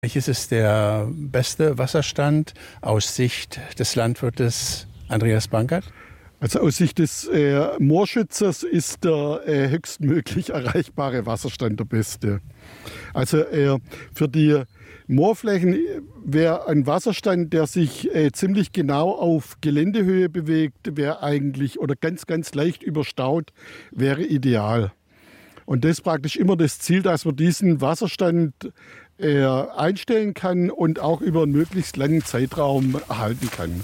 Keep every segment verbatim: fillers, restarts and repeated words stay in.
Welches ist der beste Wasserstand aus Sicht des Landwirtes Andreas Bangert? Also aus Sicht des äh, Moorschützers ist der äh, höchstmöglich erreichbare Wasserstand der beste. Also äh, für die Moorflächen wäre ein Wasserstand, der sich äh, ziemlich genau auf Geländehöhe bewegt, wäre eigentlich oder ganz, ganz leicht überstaut, wäre ideal. Und das ist praktisch immer das Ziel, dass man diesen Wasserstand äh, einstellen kann und auch über einen möglichst langen Zeitraum erhalten kann.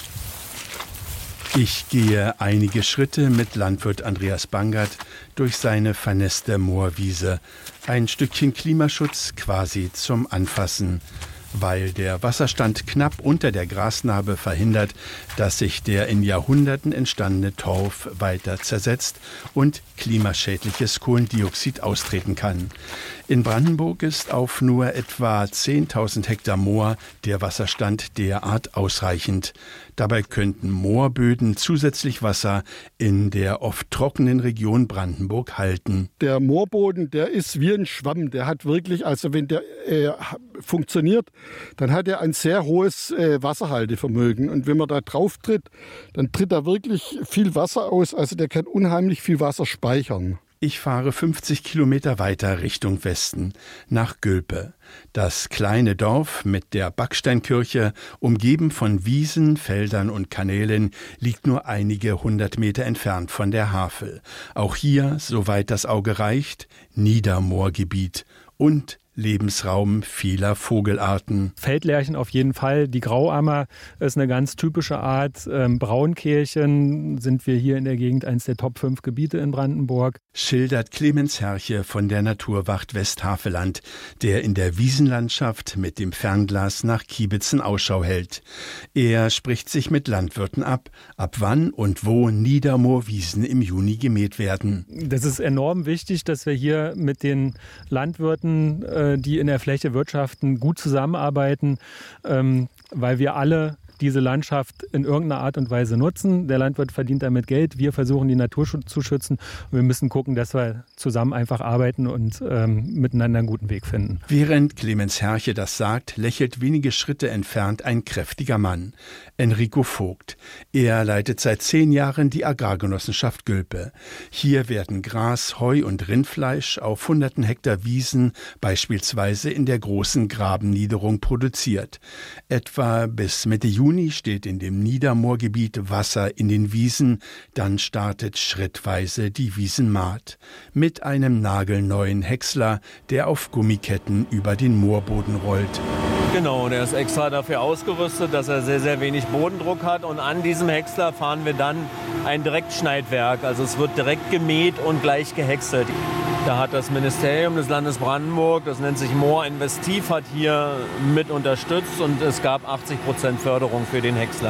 Ich gehe einige Schritte mit Landwirt Andreas Bangert durch seine vernässte Moorwiese. Ein Stückchen Klimaschutz quasi zum Anfassen, weil der Wasserstand knapp unter der Grasnarbe verhindert, dass sich der in Jahrhunderten entstandene Torf weiter zersetzt und klimaschädliches Kohlendioxid austreten kann. In Brandenburg ist auf nur etwa zehntausend Hektar Moor der Wasserstand derart ausreichend. Dabei könnten Moorböden zusätzlich Wasser in der oft trockenen Region Brandenburg halten. Der Moorboden, der ist wie ein Schwamm. Der hat wirklich, also wenn der äh, funktioniert, dann hat er ein sehr hohes äh, Wasserhaltevermögen. Und wenn man da drauf tritt, dann tritt da wirklich viel Wasser aus. Also der kann unheimlich viel Wasser speichern. Ich fahre fünfzig Kilometer weiter Richtung Westen, nach Gülpe. Das kleine Dorf mit der Backsteinkirche, umgeben von Wiesen, Feldern und Kanälen, liegt nur einige hundert Meter entfernt von der Havel. Auch hier, soweit das Auge reicht, Niedermoorgebiet und Lebensraum vieler Vogelarten. Feldlerchen auf jeden Fall. Die Grauammer ist eine ganz typische Art. Ähm, Braunkehlchen sind wir hier in der Gegend eines der Top fünf Gebiete in Brandenburg. Schildert Clemens Herche von der Naturwacht Westhaveland, der in der Wiesenlandschaft mit dem Fernglas nach Kiebitzen Ausschau hält. Er spricht sich mit Landwirten ab, ab wann und wo Niedermoorwiesen im Juni gemäht werden. Das ist enorm wichtig, dass wir hier mit den Landwirten, äh, die in der Fläche wirtschaften, gut zusammenarbeiten, ähm, weil wir alle diese Landschaft in irgendeiner Art und Weise nutzen. Der Landwirt verdient damit Geld, wir versuchen die Natur zu schützen und wir müssen gucken, dass wir zusammen einfach arbeiten und ähm, miteinander einen guten Weg finden. Während Clemens Herche das sagt, lächelt wenige Schritte entfernt ein kräftiger Mann, Enrico Vogt. Er leitet seit zehn Jahren die Agrargenossenschaft Gülpe. Hier werden Gras, Heu und Rindfleisch auf hunderten Hektar Wiesen, beispielsweise in der großen Grabenniederung, produziert. Etwa bis Mitte Juni Juni steht in dem Niedermoorgebiet Wasser in den Wiesen, dann startet schrittweise die Wiesenmahd. Mit einem nagelneuen Häcksler, der auf Gummiketten über den Moorboden rollt. Genau, der ist extra dafür ausgerüstet, dass er sehr, sehr wenig Bodendruck hat. Und an diesem Häcksler fahren wir dann ein Direktschneidwerk. Also es wird direkt gemäht und gleich gehäckselt. Da hat das Ministerium des Landes Brandenburg, das nennt sich Moor Investiv, hat hier mit unterstützt und es gab achtzig Prozent Förderung für den Häcksler.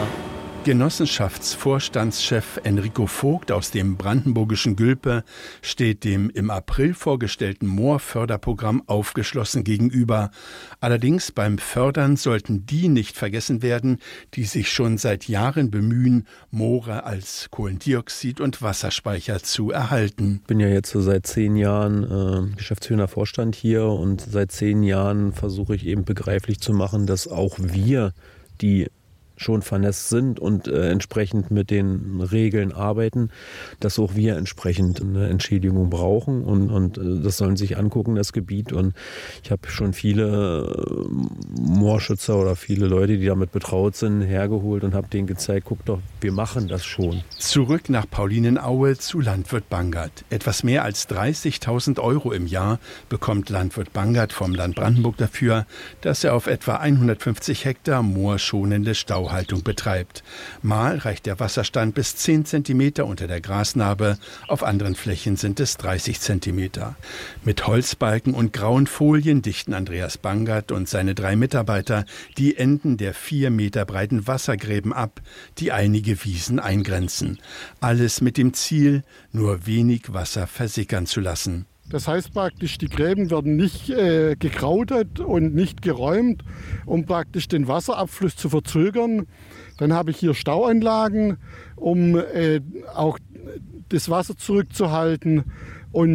Genossenschaftsvorstandschef Enrico Vogt aus dem brandenburgischen Gülpe steht dem im April vorgestellten Moorförderprogramm aufgeschlossen gegenüber. Allerdings beim Fördern sollten die nicht vergessen werden, die sich schon seit Jahren bemühen, Moore als Kohlendioxid- und Wasserspeicher zu erhalten. Ich bin ja jetzt so seit zehn Jahren äh, geschäftsführender Vorstand hier und seit zehn Jahren versuche ich eben begreiflich zu machen, dass auch wir, die schon vernässt sind und äh, entsprechend mit den Regeln arbeiten, dass auch wir entsprechend eine Entschädigung brauchen und, und äh, das sollen sich angucken, das Gebiet. Und ich habe schon viele äh, Moorschützer oder viele Leute, die damit betraut sind, hergeholt und habe denen gezeigt, guck doch, wir machen das schon. Zurück nach Paulinenaue zu Landwirt Bangert. Etwas mehr als dreißigtausend Euro im Jahr bekommt Landwirt Bangert vom Land Brandenburg dafür, dass er auf etwa hundertfünfzig Hektar moorschonende Stau Haltung betreibt. Mal reicht der Wasserstand bis zehn Zentimeter unter der Grasnarbe, auf anderen Flächen sind es dreißig Zentimeter. Mit Holzbalken und grauen Folien dichten Andreas Bangert und seine drei Mitarbeiter die Enden der vier Meter breiten Wassergräben ab, die einige Wiesen eingrenzen. Alles mit dem Ziel, nur wenig Wasser versickern zu lassen. Das heißt praktisch, die Gräben werden nicht äh, gekrautet und nicht geräumt, um praktisch den Wasserabfluss zu verzögern. Dann habe ich hier Stauanlagen, um äh, auch das Wasser zurückzuhalten. Und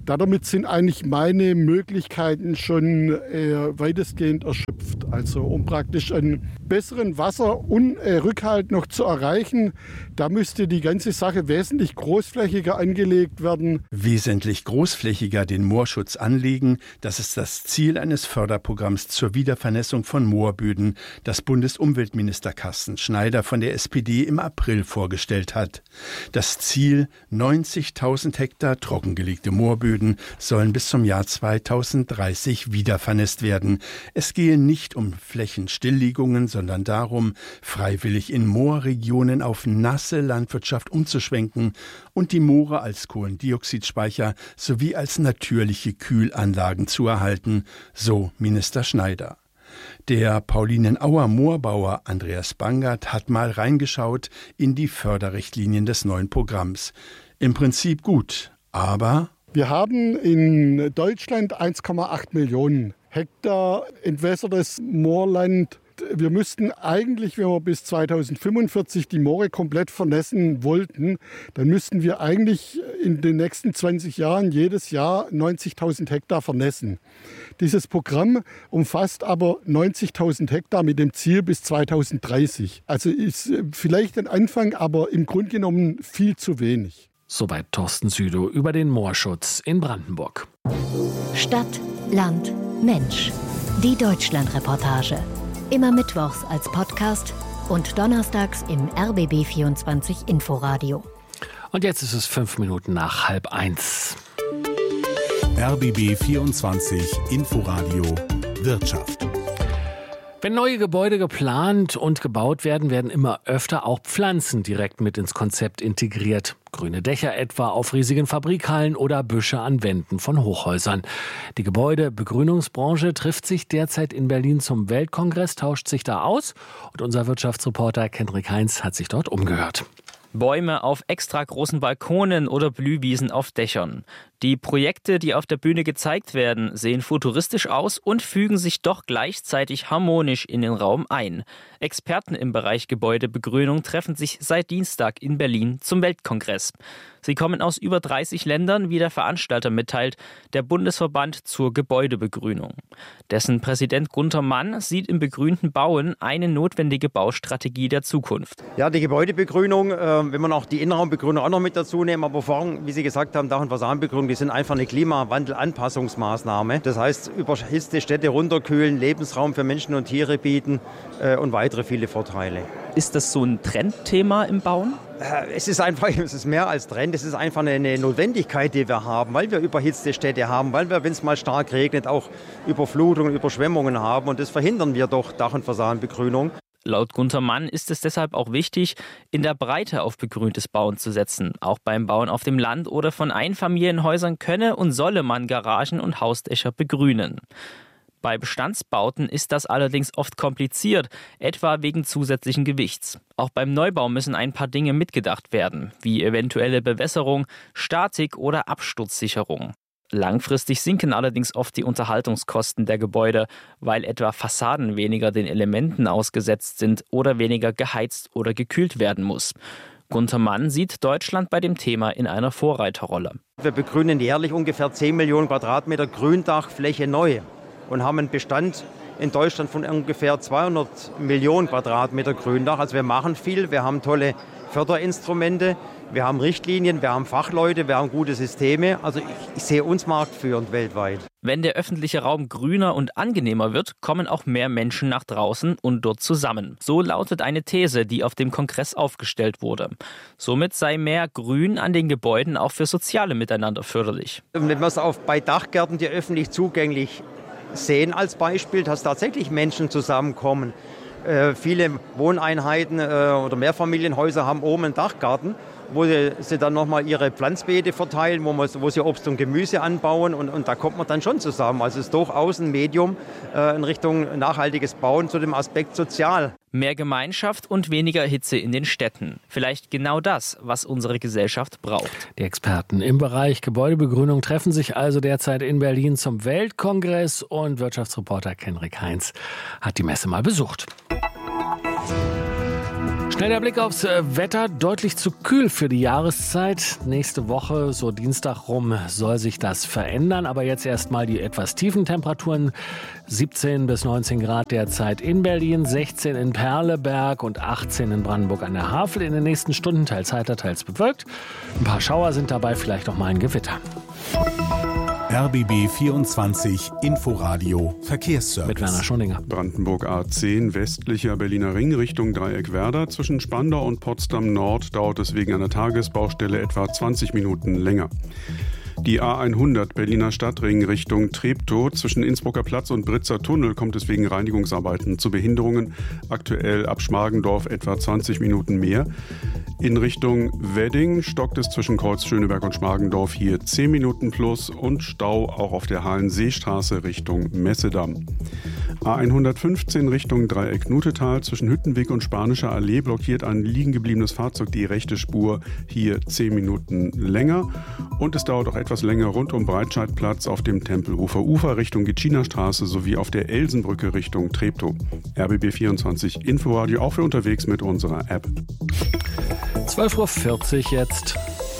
damit sind eigentlich meine Möglichkeiten schon äh, weitestgehend erschöpft. Also um praktisch einen besseren Wasserrückhalt noch zu erreichen, da müsste die ganze Sache wesentlich großflächiger angelegt werden. Wesentlich großflächiger den Moorschutz anlegen, das ist das Ziel eines Förderprogramms zur Wiedervernässung von Moorböden, das Bundesumweltminister Carsten Schneider von der S P D im April vorgestellt hat. Das Ziel, neunzigtausend Hektar trockengelegte Moorböden sollen bis zum Jahr zweitausenddreißig wiedervernässt werden. Es gehe nicht um Flächenstilllegungen, sondern darum, freiwillig in Moorregionen auf nasse Landwirtschaft umzuschwenken und die Moore als Kohlendioxidspeicher sowie als natürliche Kühlanlagen zu erhalten, so Minister Schneider. Der Paulinenauer Moorbauer Andreas Bangert hat mal reingeschaut in die Förderrichtlinien des neuen Programms. Im Prinzip gut, aber wir haben in Deutschland eins Komma acht Millionen Hektar entwässertes Moorland. Wir müssten eigentlich, wenn wir bis zweitausendfünfundvierzig die Moore komplett vernässen wollten, dann müssten wir eigentlich in den nächsten zwanzig Jahren jedes Jahr neunzigtausend Hektar vernässen. Dieses Programm umfasst aber neunzigtausend Hektar mit dem Ziel bis zweitausenddreißig. Also ist vielleicht ein Anfang, aber im Grunde genommen viel zu wenig. Soweit Thorsten Südow über den Moorschutz in Brandenburg. Stadt, Land, Mensch. Die Deutschlandreportage. Immer mittwochs als Podcast und donnerstags im R B B vierundzwanzig Inforadio. Und jetzt ist es fünf Minuten nach halb eins. R B B vierundzwanzig Inforadio Wirtschaft. Wenn neue Gebäude geplant und gebaut werden, werden immer öfter auch Pflanzen direkt mit ins Konzept integriert. Grüne Dächer etwa auf riesigen Fabrikhallen oder Büsche an Wänden von Hochhäusern. Die Gebäudebegrünungsbranche trifft sich derzeit in Berlin zum Weltkongress, tauscht sich da aus und unser Wirtschaftsreporter Henrik Heinz hat sich dort umgehört. Bäume auf extra großen Balkonen oder Blühwiesen auf Dächern. Die Projekte, die auf der Bühne gezeigt werden, sehen futuristisch aus und fügen sich doch gleichzeitig harmonisch in den Raum ein. Experten im Bereich Gebäudebegrünung treffen sich seit Dienstag in Berlin zum Weltkongress. Sie kommen aus über dreißig Ländern, wie der Veranstalter mitteilt, der Bundesverband zur Gebäudebegrünung. Dessen Präsident Gunter Mann sieht im begrünten Bauen eine notwendige Baustrategie der Zukunft. Ja, die Gebäudebegrünung, äh, wenn man auch die Innenraumbegrünung auch noch mit dazu nehmen, aber vor allem, wie Sie gesagt haben, Dach- und Fassadenbegrünung, die sind einfach eine Klimawandel-Anpassungsmaßnahme. Das heißt, überhitzte Städte runterkühlen, Lebensraum für Menschen und Tiere bieten äh, und weitere viele Vorteile. Ist das so ein Trendthema im Bauen? Es ist einfach, es ist mehr als Trend, es ist einfach eine Notwendigkeit, die wir haben, weil wir überhitzte Städte haben, weil wir, wenn es mal stark regnet, auch Überflutungen, Überschwemmungen haben und das verhindern wir durch Dach- und Fassadenbegrünung. Laut Gunter Mann ist es deshalb auch wichtig, in der Breite auf begrüntes Bauen zu setzen. Auch beim Bauen auf dem Land oder von Einfamilienhäusern könne und solle man Garagen und Hausdächer begrünen. Bei Bestandsbauten ist das allerdings oft kompliziert, etwa wegen zusätzlichen Gewichts. Auch beim Neubau müssen ein paar Dinge mitgedacht werden, wie eventuelle Bewässerung, Statik oder Absturzsicherung. Langfristig sinken allerdings oft die Unterhaltungskosten der Gebäude, weil etwa Fassaden weniger den Elementen ausgesetzt sind oder weniger geheizt oder gekühlt werden muss. Gunter Mann sieht Deutschland bei dem Thema in einer Vorreiterrolle. Wir begrünen jährlich ungefähr zehn Millionen Quadratmeter Gründachfläche neu und haben einen Bestand in Deutschland von ungefähr zweihundert Millionen Quadratmeter Gründach. Also wir machen viel, wir haben tolle Förderinstrumente, wir haben Richtlinien, wir haben Fachleute, wir haben gute Systeme. Also ich, ich sehe uns marktführend weltweit. Wenn der öffentliche Raum grüner und angenehmer wird, kommen auch mehr Menschen nach draußen und dort zusammen. So lautet eine These, die auf dem Kongress aufgestellt wurde. Somit sei mehr Grün an den Gebäuden auch für soziale Miteinander förderlich. Wenn wir es auf bei Dachgärten, die öffentlich zugänglich sehen als Beispiel, dass tatsächlich Menschen zusammenkommen. Äh, viele Wohneinheiten äh, oder Mehrfamilienhäuser haben oben einen Dachgarten, wo sie, sie dann nochmal ihre Pflanzbeete verteilen, wo, man, wo sie Obst und Gemüse anbauen und, und da kommt man dann schon zusammen. Also es ist durchaus ein Medium äh, in Richtung nachhaltiges Bauen zu dem Aspekt sozial. Mehr Gemeinschaft und weniger Hitze in den Städten. Vielleicht genau das, was unsere Gesellschaft braucht. Die Experten im Bereich Gebäudebegrünung treffen sich also derzeit in Berlin zum Weltkongress und Wirtschaftsreporter Henrik Heinz hat die Messe mal besucht. Schnell der Blick aufs Wetter, deutlich zu kühl für die Jahreszeit. Nächste Woche, so Dienstag rum, soll sich das verändern. Aber jetzt erstmal die etwas tiefen Temperaturen. siebzehn bis neunzehn Grad derzeit in Berlin, sechzehn in Perleberg und achtzehn in Brandenburg an der Havel. In den nächsten Stunden teils heiter, teils bewölkt. Ein paar Schauer sind dabei, vielleicht noch mal ein Gewitter. R B B vierundzwanzig Inforadio Verkehrsservice. Mit Werner Schoninger. Brandenburg A zehn, westlicher Berliner Ring Richtung Dreieckwerder. Zwischen Spandau und Potsdam Nord dauert es wegen einer Tagesbaustelle etwa zwanzig Minuten länger. Die A hundert Berliner Stadtring Richtung Treptow. Zwischen Innsbrucker Platz und Britzer Tunnel kommt es wegen Reinigungsarbeiten zu Behinderungen. Aktuell ab Schmargendorf etwa zwanzig Minuten mehr. In Richtung Wedding stockt es zwischen Kreuz Schöneberg und Schmargendorf hier zehn Minuten plus und Stau auch auf der Halenseestraße Richtung Messedamm. A hundertfünfzehn Richtung Dreieck-Nutetal. Zwischen Hüttenweg und Spanischer Allee blockiert ein liegen gebliebenes Fahrzeug die rechte Spur hier zehn Minuten länger. Und es dauert auch etwas länger rund um Breitscheidplatz auf dem Tempelufer Ufer Richtung Gitschinerstraße sowie auf der Elsenbrücke Richtung Treptow. R B B vierundzwanzig Inforadio auch für unterwegs mit unserer App. zwölf Uhr vierzig jetzt.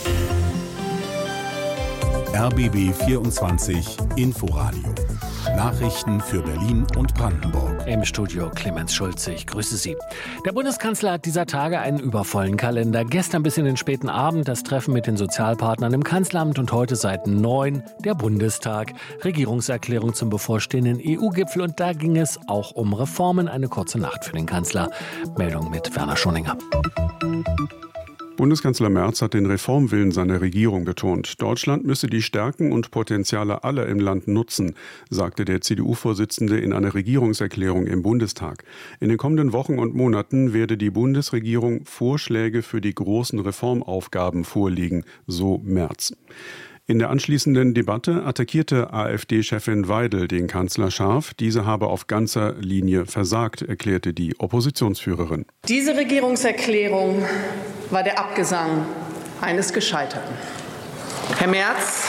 R B B vierundzwanzig Inforadio. Nachrichten für Berlin und Brandenburg. Im Studio Clemens Schulze, ich grüße Sie. Der Bundeskanzler hat dieser Tage einen übervollen Kalender. Gestern bis in den späten Abend das Treffen mit den Sozialpartnern im Kanzleramt und heute seit neun der Bundestag. Regierungserklärung zum bevorstehenden E U-Gipfel und da ging es auch um Reformen. Eine kurze Nacht für den Kanzler. Meldung mit Werner Schoninger. Bundeskanzler Merz hat den Reformwillen seiner Regierung betont. Deutschland müsse die Stärken und Potenziale aller im Land nutzen, sagte der C D U-Vorsitzende in einer Regierungserklärung im Bundestag. In den kommenden Wochen und Monaten werde die Bundesregierung Vorschläge für die großen Reformaufgaben vorlegen, so Merz. In der anschließenden Debatte attackierte AfD-Chefin Weidel den Kanzler scharf. Diese habe auf ganzer Linie versagt, erklärte die Oppositionsführerin. Diese Regierungserklärung war der Abgesang eines Gescheiterten. Herr Merz,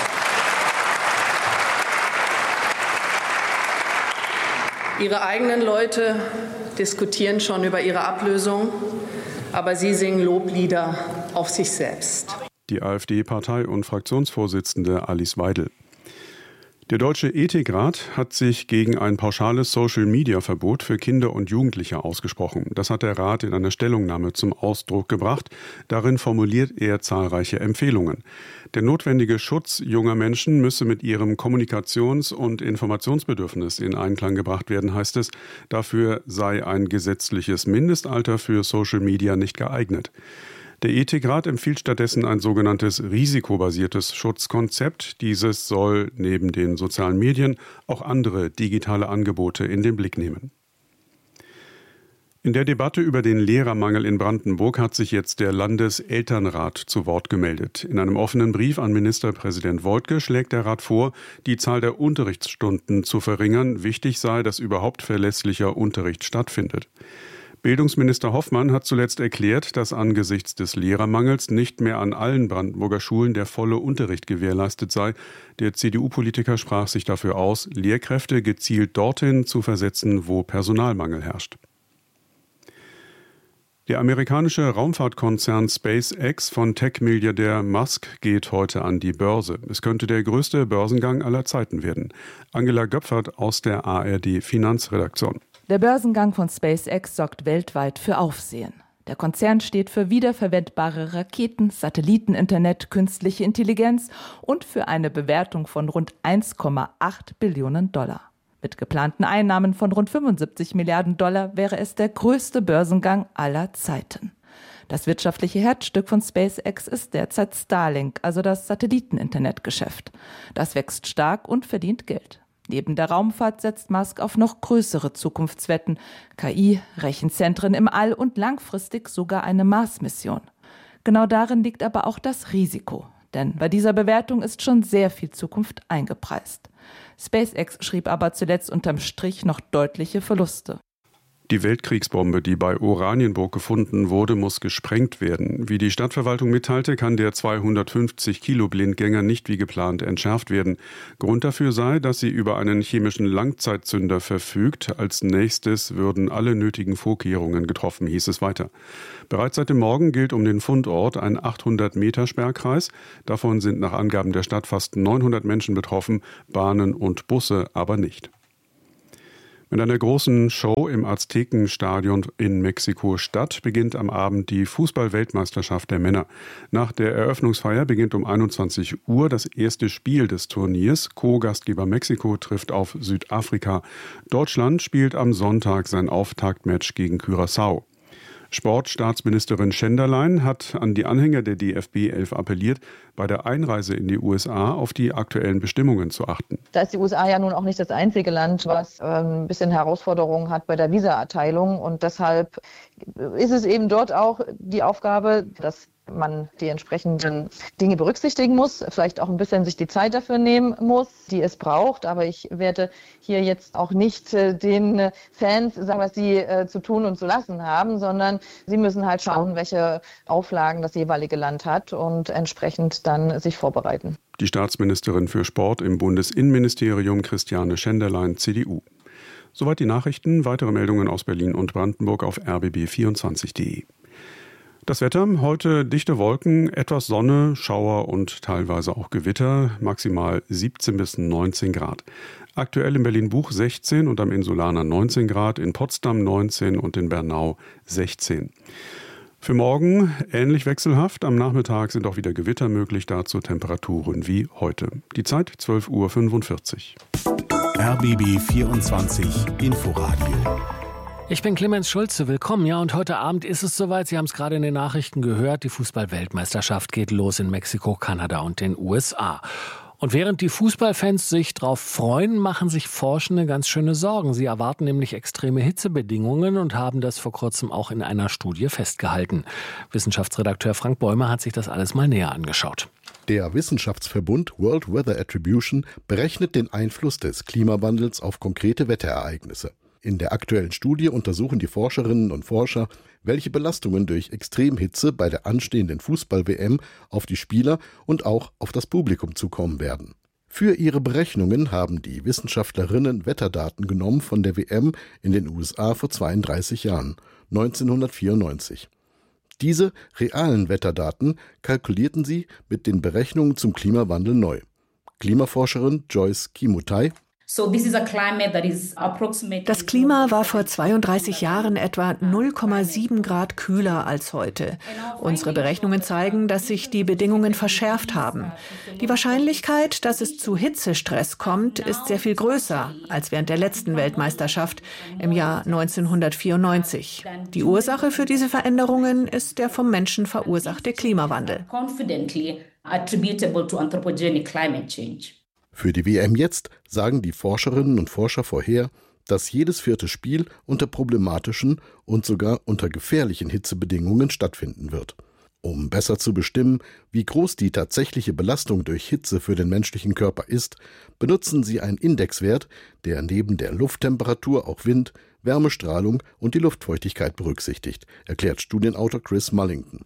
Ihre eigenen Leute diskutieren schon über Ihre Ablösung, aber Sie singen Loblieder auf sich selbst. Die AfD-Partei- und Fraktionsvorsitzende Alice Weidel. Der Deutsche Ethikrat hat sich gegen ein pauschales Social-Media-Verbot für Kinder und Jugendliche ausgesprochen. Das hat der Rat in einer Stellungnahme zum Ausdruck gebracht. Darin formuliert er zahlreiche Empfehlungen. Der notwendige Schutz junger Menschen müsse mit ihrem Kommunikations- und Informationsbedürfnis in Einklang gebracht werden, heißt es. Dafür sei ein gesetzliches Mindestalter für Social-Media nicht geeignet. Der Ethikrat empfiehlt stattdessen ein sogenanntes risikobasiertes Schutzkonzept. Dieses soll neben den sozialen Medien auch andere digitale Angebote in den Blick nehmen. In der Debatte über den Lehrermangel in Brandenburg hat sich jetzt der Landeselternrat zu Wort gemeldet. In einem offenen Brief an Ministerpräsident Woidke schlägt der Rat vor, die Zahl der Unterrichtsstunden zu verringern. Wichtig sei, dass überhaupt verlässlicher Unterricht stattfindet. Bildungsminister Hoffmann hat zuletzt erklärt, dass angesichts des Lehrermangels nicht mehr an allen Brandenburger Schulen der volle Unterricht gewährleistet sei. Der C D U-Politiker sprach sich dafür aus, Lehrkräfte gezielt dorthin zu versetzen, wo Personalmangel herrscht. Der amerikanische Raumfahrtkonzern SpaceX von Tech-Milliardär Musk geht heute an die Börse. Es könnte der größte Börsengang aller Zeiten werden. Angela Göpfert aus der A R D-Finanzredaktion. Der Börsengang von SpaceX sorgt weltweit für Aufsehen. Der Konzern steht für wiederverwendbare Raketen, Satelliteninternet, künstliche Intelligenz und für eine Bewertung von rund eins Komma acht Billionen Dollar. Mit geplanten Einnahmen von rund fünfundsiebzig Milliarden Dollar wäre es der größte Börsengang aller Zeiten. Das wirtschaftliche Herzstück von SpaceX ist derzeit Starlink, also das Satelliteninternetgeschäft. Das wächst stark und verdient Geld. Neben der Raumfahrt setzt Musk auf noch größere Zukunftswetten, K I, Rechenzentren im All und langfristig sogar eine Mars-Mission. Genau darin liegt aber auch das Risiko, denn bei dieser Bewertung ist schon sehr viel Zukunft eingepreist. SpaceX schrieb aber zuletzt unterm Strich noch deutliche Verluste. Die Weltkriegsbombe, die bei Oranienburg gefunden wurde, muss gesprengt werden. Wie die Stadtverwaltung mitteilte, kann der zweihundertfünfzig Kilo Blindgänger nicht wie geplant entschärft werden. Grund dafür sei, dass sie über einen chemischen Langzeitzünder verfügt. Als nächstes würden alle nötigen Vorkehrungen getroffen, hieß es weiter. Bereits seit dem Morgen gilt um den Fundort ein achthundert Meter Sperrkreis. Davon sind nach Angaben der Stadt fast neunhundert Menschen betroffen, Bahnen und Busse aber nicht. Mit einer großen Show im Aztekenstadion in Mexiko-Stadt beginnt am Abend die Fußball-Weltmeisterschaft der Männer. Nach der Eröffnungsfeier beginnt um einundzwanzig Uhr das erste Spiel des Turniers. Co-Gastgeber Mexiko trifft auf Südafrika. Deutschland spielt am Sonntag sein Auftaktmatch gegen Curaçao. Sportstaatsministerin Schenderlein hat an die Anhänger der D F B elf appelliert, bei der Einreise in die U S A auf die aktuellen Bestimmungen zu achten. Da ist die U S A ja nun auch nicht das einzige Land, was ein bisschen Herausforderungen hat bei der Visaerteilung. Und deshalb ist es eben dort auch die Aufgabe, dass man die entsprechenden Dinge berücksichtigen muss, vielleicht auch ein bisschen sich die Zeit dafür nehmen muss, die es braucht. Aber ich werde hier jetzt auch nicht äh, den Fans sagen, was sie äh, zu tun und zu lassen haben, sondern sie müssen halt schauen, welche Auflagen das jeweilige Land hat und entsprechend dann sich vorbereiten. Die Staatsministerin für Sport im Bundesinnenministerium, Christiane Schenderlein, C D U. Soweit die Nachrichten. Weitere Meldungen aus Berlin und Brandenburg auf r b b vierundzwanzig punkt de. Das Wetter, heute dichte Wolken, etwas Sonne, Schauer und teilweise auch Gewitter, maximal siebzehn bis neunzehn Grad. Aktuell in Berlin-Buch sechzehn und am Insulaner neunzehn Grad, in Potsdam neunzehn und in Bernau sechzehn. Für morgen ähnlich wechselhaft, am Nachmittag sind auch wieder Gewitter möglich, dazu Temperaturen wie heute. Die Zeit zwölf Uhr fünfundvierzig. R B B vierundzwanzig Inforadio. Ich bin Clemens Schulze, willkommen. Ja, und heute Abend ist es soweit. Sie haben es gerade in den Nachrichten gehört. Die Fußball-Weltmeisterschaft geht los in Mexiko, Kanada und den U S A. Und während die Fußballfans sich darauf freuen, machen sich Forschende ganz schöne Sorgen. Sie erwarten nämlich extreme Hitzebedingungen und haben das vor kurzem auch in einer Studie festgehalten. Wissenschaftsredakteur Frank Bäumer hat sich das alles mal näher angeschaut. Der Wissenschaftsverbund World Weather Attribution berechnet den Einfluss des Klimawandels auf konkrete Wetterereignisse. In der aktuellen Studie untersuchen die Forscherinnen und Forscher, welche Belastungen durch Extremhitze bei der anstehenden Fußball-W M auf die Spieler und auch auf das Publikum zukommen werden. Für ihre Berechnungen haben die Wissenschaftlerinnen Wetterdaten genommen von der W M in den U S A vor zweiunddreißig Jahren, neunzehnhundertvierundneunzig. Diese realen Wetterdaten kalkulierten sie mit den Berechnungen zum Klimawandel neu. Klimaforscherin Joyce Kimutai: Das Klima war vor zweiunddreißig Jahren etwa null Komma sieben Grad kühler als heute. Unsere Berechnungen zeigen, dass sich die Bedingungen verschärft haben. Die Wahrscheinlichkeit, dass es zu Hitzestress kommt, ist sehr viel größer als während der letzten Weltmeisterschaft im Jahr neunzehnhundertvierundneunzig. Die Ursache für diese Veränderungen ist der vom Menschen verursachte Klimawandel. Für die W M jetzt sagen die Forscherinnen und Forscher vorher, dass jedes vierte Spiel unter problematischen und sogar unter gefährlichen Hitzebedingungen stattfinden wird. Um besser zu bestimmen, wie groß die tatsächliche Belastung durch Hitze für den menschlichen Körper ist, benutzen sie einen Indexwert, der neben der Lufttemperatur auch Wind, Wärmestrahlung und die Luftfeuchtigkeit berücksichtigt, erklärt Studienautor Chris Mullington.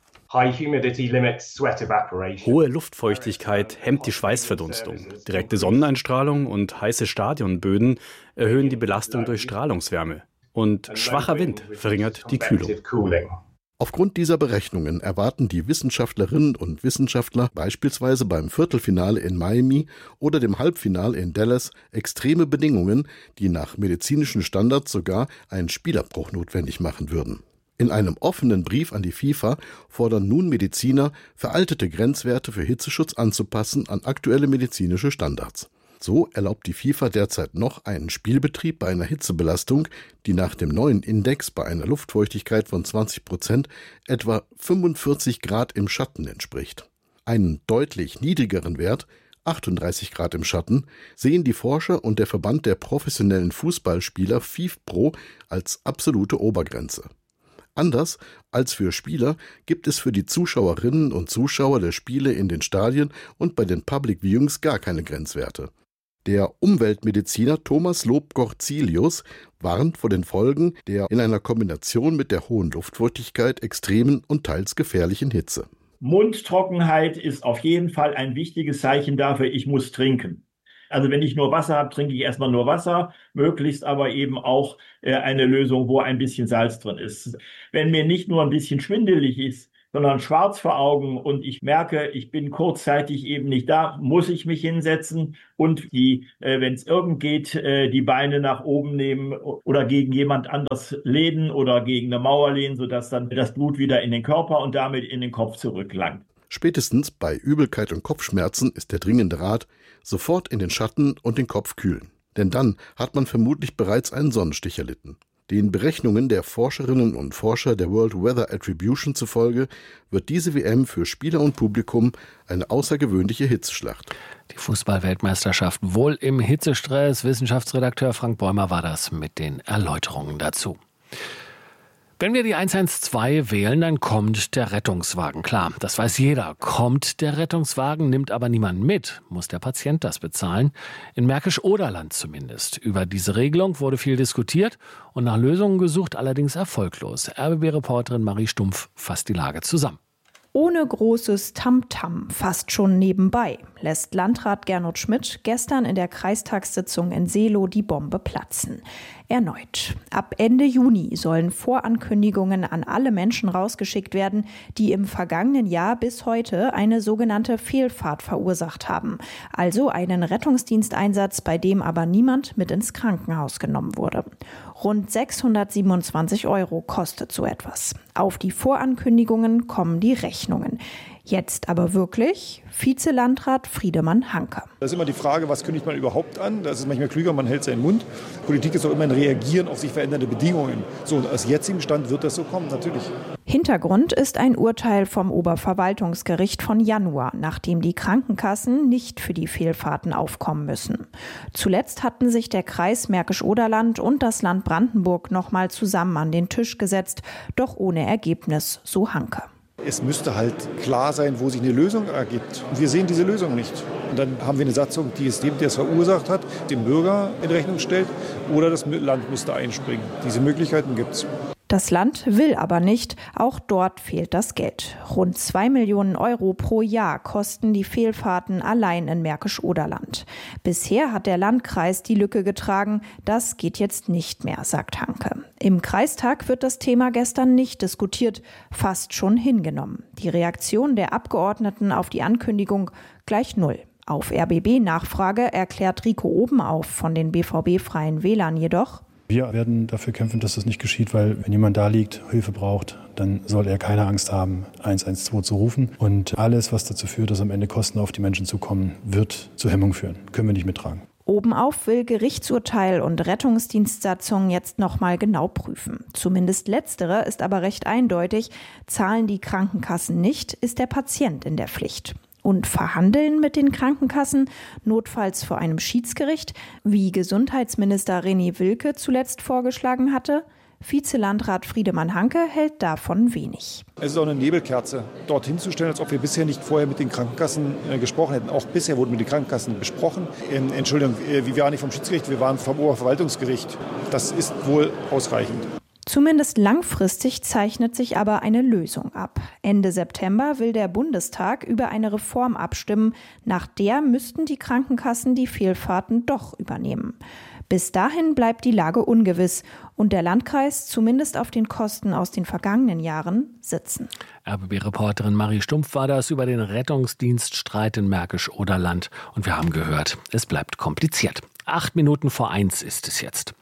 Hohe Luftfeuchtigkeit hemmt die Schweißverdunstung. Direkte Sonneneinstrahlung und heiße Stadionböden erhöhen die Belastung durch Strahlungswärme. Und schwacher Wind verringert die Kühlung. Aufgrund dieser Berechnungen erwarten die Wissenschaftlerinnen und Wissenschaftler beispielsweise beim Viertelfinale in Miami oder dem Halbfinale in Dallas extreme Bedingungen, die nach medizinischen Standards sogar einen Spielabbruch notwendig machen würden. In einem offenen Brief an die FIFA fordern nun Mediziner, veraltete Grenzwerte für Hitzeschutz anzupassen an aktuelle medizinische Standards. So erlaubt die FIFA derzeit noch einen Spielbetrieb bei einer Hitzebelastung, die nach dem neuen Index bei einer Luftfeuchtigkeit von zwanzig Prozent etwa fünfundvierzig Grad im Schatten entspricht. Einen deutlich niedrigeren Wert, achtunddreißig Grad im Schatten, sehen die Forscher und der Verband der professionellen Fußballspieler FIFPro als absolute Obergrenze. Anders als für Spieler gibt es für die Zuschauerinnen und Zuschauer der Spiele in den Stadien und bei den Public Viewings gar keine Grenzwerte. Der Umweltmediziner Thomas Lob-Gorzelius warnt vor den Folgen der in einer Kombination mit der hohen Luftfeuchtigkeit extremen und teils gefährlichen Hitze. Mundtrockenheit ist auf jeden Fall ein wichtiges Zeichen dafür, ich muss trinken. Also wenn ich nur Wasser habe, trinke ich erstmal nur Wasser, möglichst aber eben auch äh, eine Lösung, wo ein bisschen Salz drin ist. Wenn mir nicht nur ein bisschen schwindelig ist, sondern schwarz vor Augen und ich merke, ich bin kurzzeitig eben nicht da, muss ich mich hinsetzen und die, äh, wenn es irgend geht, äh, die Beine nach oben nehmen oder gegen jemand anders lehnen oder gegen eine Mauer lehnen, sodass dann das Blut wieder in den Körper und damit in den Kopf zurückgelangt. Spätestens bei Übelkeit und Kopfschmerzen ist der dringende Rat, sofort in den Schatten und den Kopf kühlen. Denn dann hat man vermutlich bereits einen Sonnenstich erlitten. Den Berechnungen der Forscherinnen und Forscher der World Weather Attribution zufolge wird diese W M für Spieler und Publikum eine außergewöhnliche Hitzeschlacht. Die Fußball-Weltmeisterschaft wohl im Hitzestress. Wissenschaftsredakteur Frank Bäumer war das mit den Erläuterungen dazu. Wenn wir die eins eins zwei wählen, dann kommt der Rettungswagen. Klar, das weiß jeder. Kommt der Rettungswagen, nimmt aber niemand mit, muss der Patient das bezahlen. In Märkisch-Oderland zumindest. Über diese Regelung wurde viel diskutiert und nach Lösungen gesucht, allerdings erfolglos. R B B-Reporterin Marie Stumpf fasst die Lage zusammen. Ohne großes Tamtam, fast schon nebenbei, lässt Landrat Gernot Schmidt gestern in der Kreistagssitzung in Seelow die Bombe platzen. Erneut. Ab Ende Juni sollen Vorankündigungen an alle Menschen rausgeschickt werden, die im vergangenen Jahr bis heute eine sogenannte Fehlfahrt verursacht haben. Also einen Rettungsdiensteinsatz, bei dem aber niemand mit ins Krankenhaus genommen wurde. Rund sechshundertsiebenundzwanzig Euro kostet so etwas. Auf die Vorankündigungen kommen die Rechnungen. Jetzt aber wirklich Vizelandrat Friedemann Hanke. Das ist immer die Frage, was kündigt man überhaupt an? Das ist manchmal klüger, man hält seinen Mund. Politik ist auch immer ein Reagieren auf sich verändernde Bedingungen. So, und aus jetzigem Stand wird das so kommen, natürlich. Hintergrund ist ein Urteil vom Oberverwaltungsgericht von Januar, nachdem die Krankenkassen nicht für die Fehlfahrten aufkommen müssen. Zuletzt hatten sich der Kreis Märkisch-Oderland und das Land Brandenburg noch mal zusammen an den Tisch gesetzt, doch ohne Ergebnis, so Hanke. Es müsste halt klar sein, wo sich eine Lösung ergibt. Und wir sehen diese Lösung nicht. Und dann haben wir eine Satzung, die es dem, der es verursacht hat, dem Bürger in Rechnung stellt, oder das Land müsste einspringen. Diese Möglichkeiten gibt es. Das Land will aber nicht, auch dort fehlt das Geld. Rund zwei Millionen Euro pro Jahr kosten die Fehlfahrten allein in Märkisch-Oderland. Bisher hat der Landkreis die Lücke getragen, das geht jetzt nicht mehr, sagt Hanke. Im Kreistag wird das Thema gestern nicht diskutiert, fast schon hingenommen. Die Reaktion der Abgeordneten auf die Ankündigung gleich null. Auf R B B-Nachfrage erklärt Rico Obenauf von den B V B-Freien Wählern jedoch: Wir werden dafür kämpfen, dass das nicht geschieht, weil wenn jemand da liegt, Hilfe braucht, dann soll er keine Angst haben, eins eins zwei zu rufen. Und alles, was dazu führt, dass am Ende Kosten auf die Menschen zukommen, wird zu Hemmung führen. Können wir nicht mittragen. Obenauf will Gerichtsurteil und Rettungsdienstsatzungen jetzt noch mal genau prüfen. Zumindest letztere ist aber recht eindeutig. Zahlen die Krankenkassen nicht, ist der Patient in der Pflicht. Und verhandeln mit den Krankenkassen, notfalls vor einem Schiedsgericht, wie Gesundheitsminister René Wilke zuletzt vorgeschlagen hatte? Vizelandrat Friedemann Hanke hält davon wenig. Es ist auch eine Nebelkerze, dorthin zu stellen, als ob wir bisher nicht vorher mit den Krankenkassen äh, gesprochen hätten. Auch bisher wurden mit den Krankenkassen besprochen. Ähm, Entschuldigung, äh, wir waren nicht vom Schiedsgericht, wir waren vom Oberverwaltungsgericht. Das ist wohl ausreichend. Zumindest langfristig zeichnet sich aber eine Lösung ab. Ende September will der Bundestag über eine Reform abstimmen. Nach der müssten die Krankenkassen die Fehlfahrten doch übernehmen. Bis dahin bleibt die Lage ungewiss und der Landkreis zumindest auf den Kosten aus den vergangenen Jahren sitzen. R B B-Reporterin Marie Stumpf war das über den Rettungsdienststreit in Märkisch-Oderland. Und wir haben gehört, es bleibt kompliziert. Acht Minuten vor eins ist es jetzt.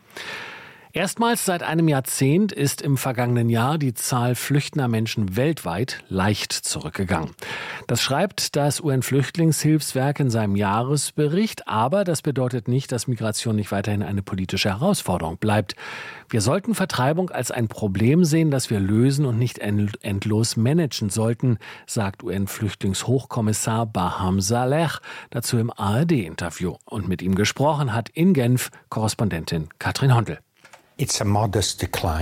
Erstmals seit einem Jahrzehnt ist im vergangenen Jahr die Zahl flüchtender Menschen weltweit leicht zurückgegangen. Das schreibt das U N-Flüchtlingshilfswerk in seinem Jahresbericht. Aber das bedeutet nicht, dass Migration nicht weiterhin eine politische Herausforderung bleibt. Wir sollten Vertreibung als ein Problem sehen, das wir lösen und nicht endlos managen sollten, sagt U N-Flüchtlingshochkommissar Baham Saleh dazu im A R D-Interview. Und mit ihm gesprochen hat in Genf Korrespondentin Katrin Hondel. It's a modest decline.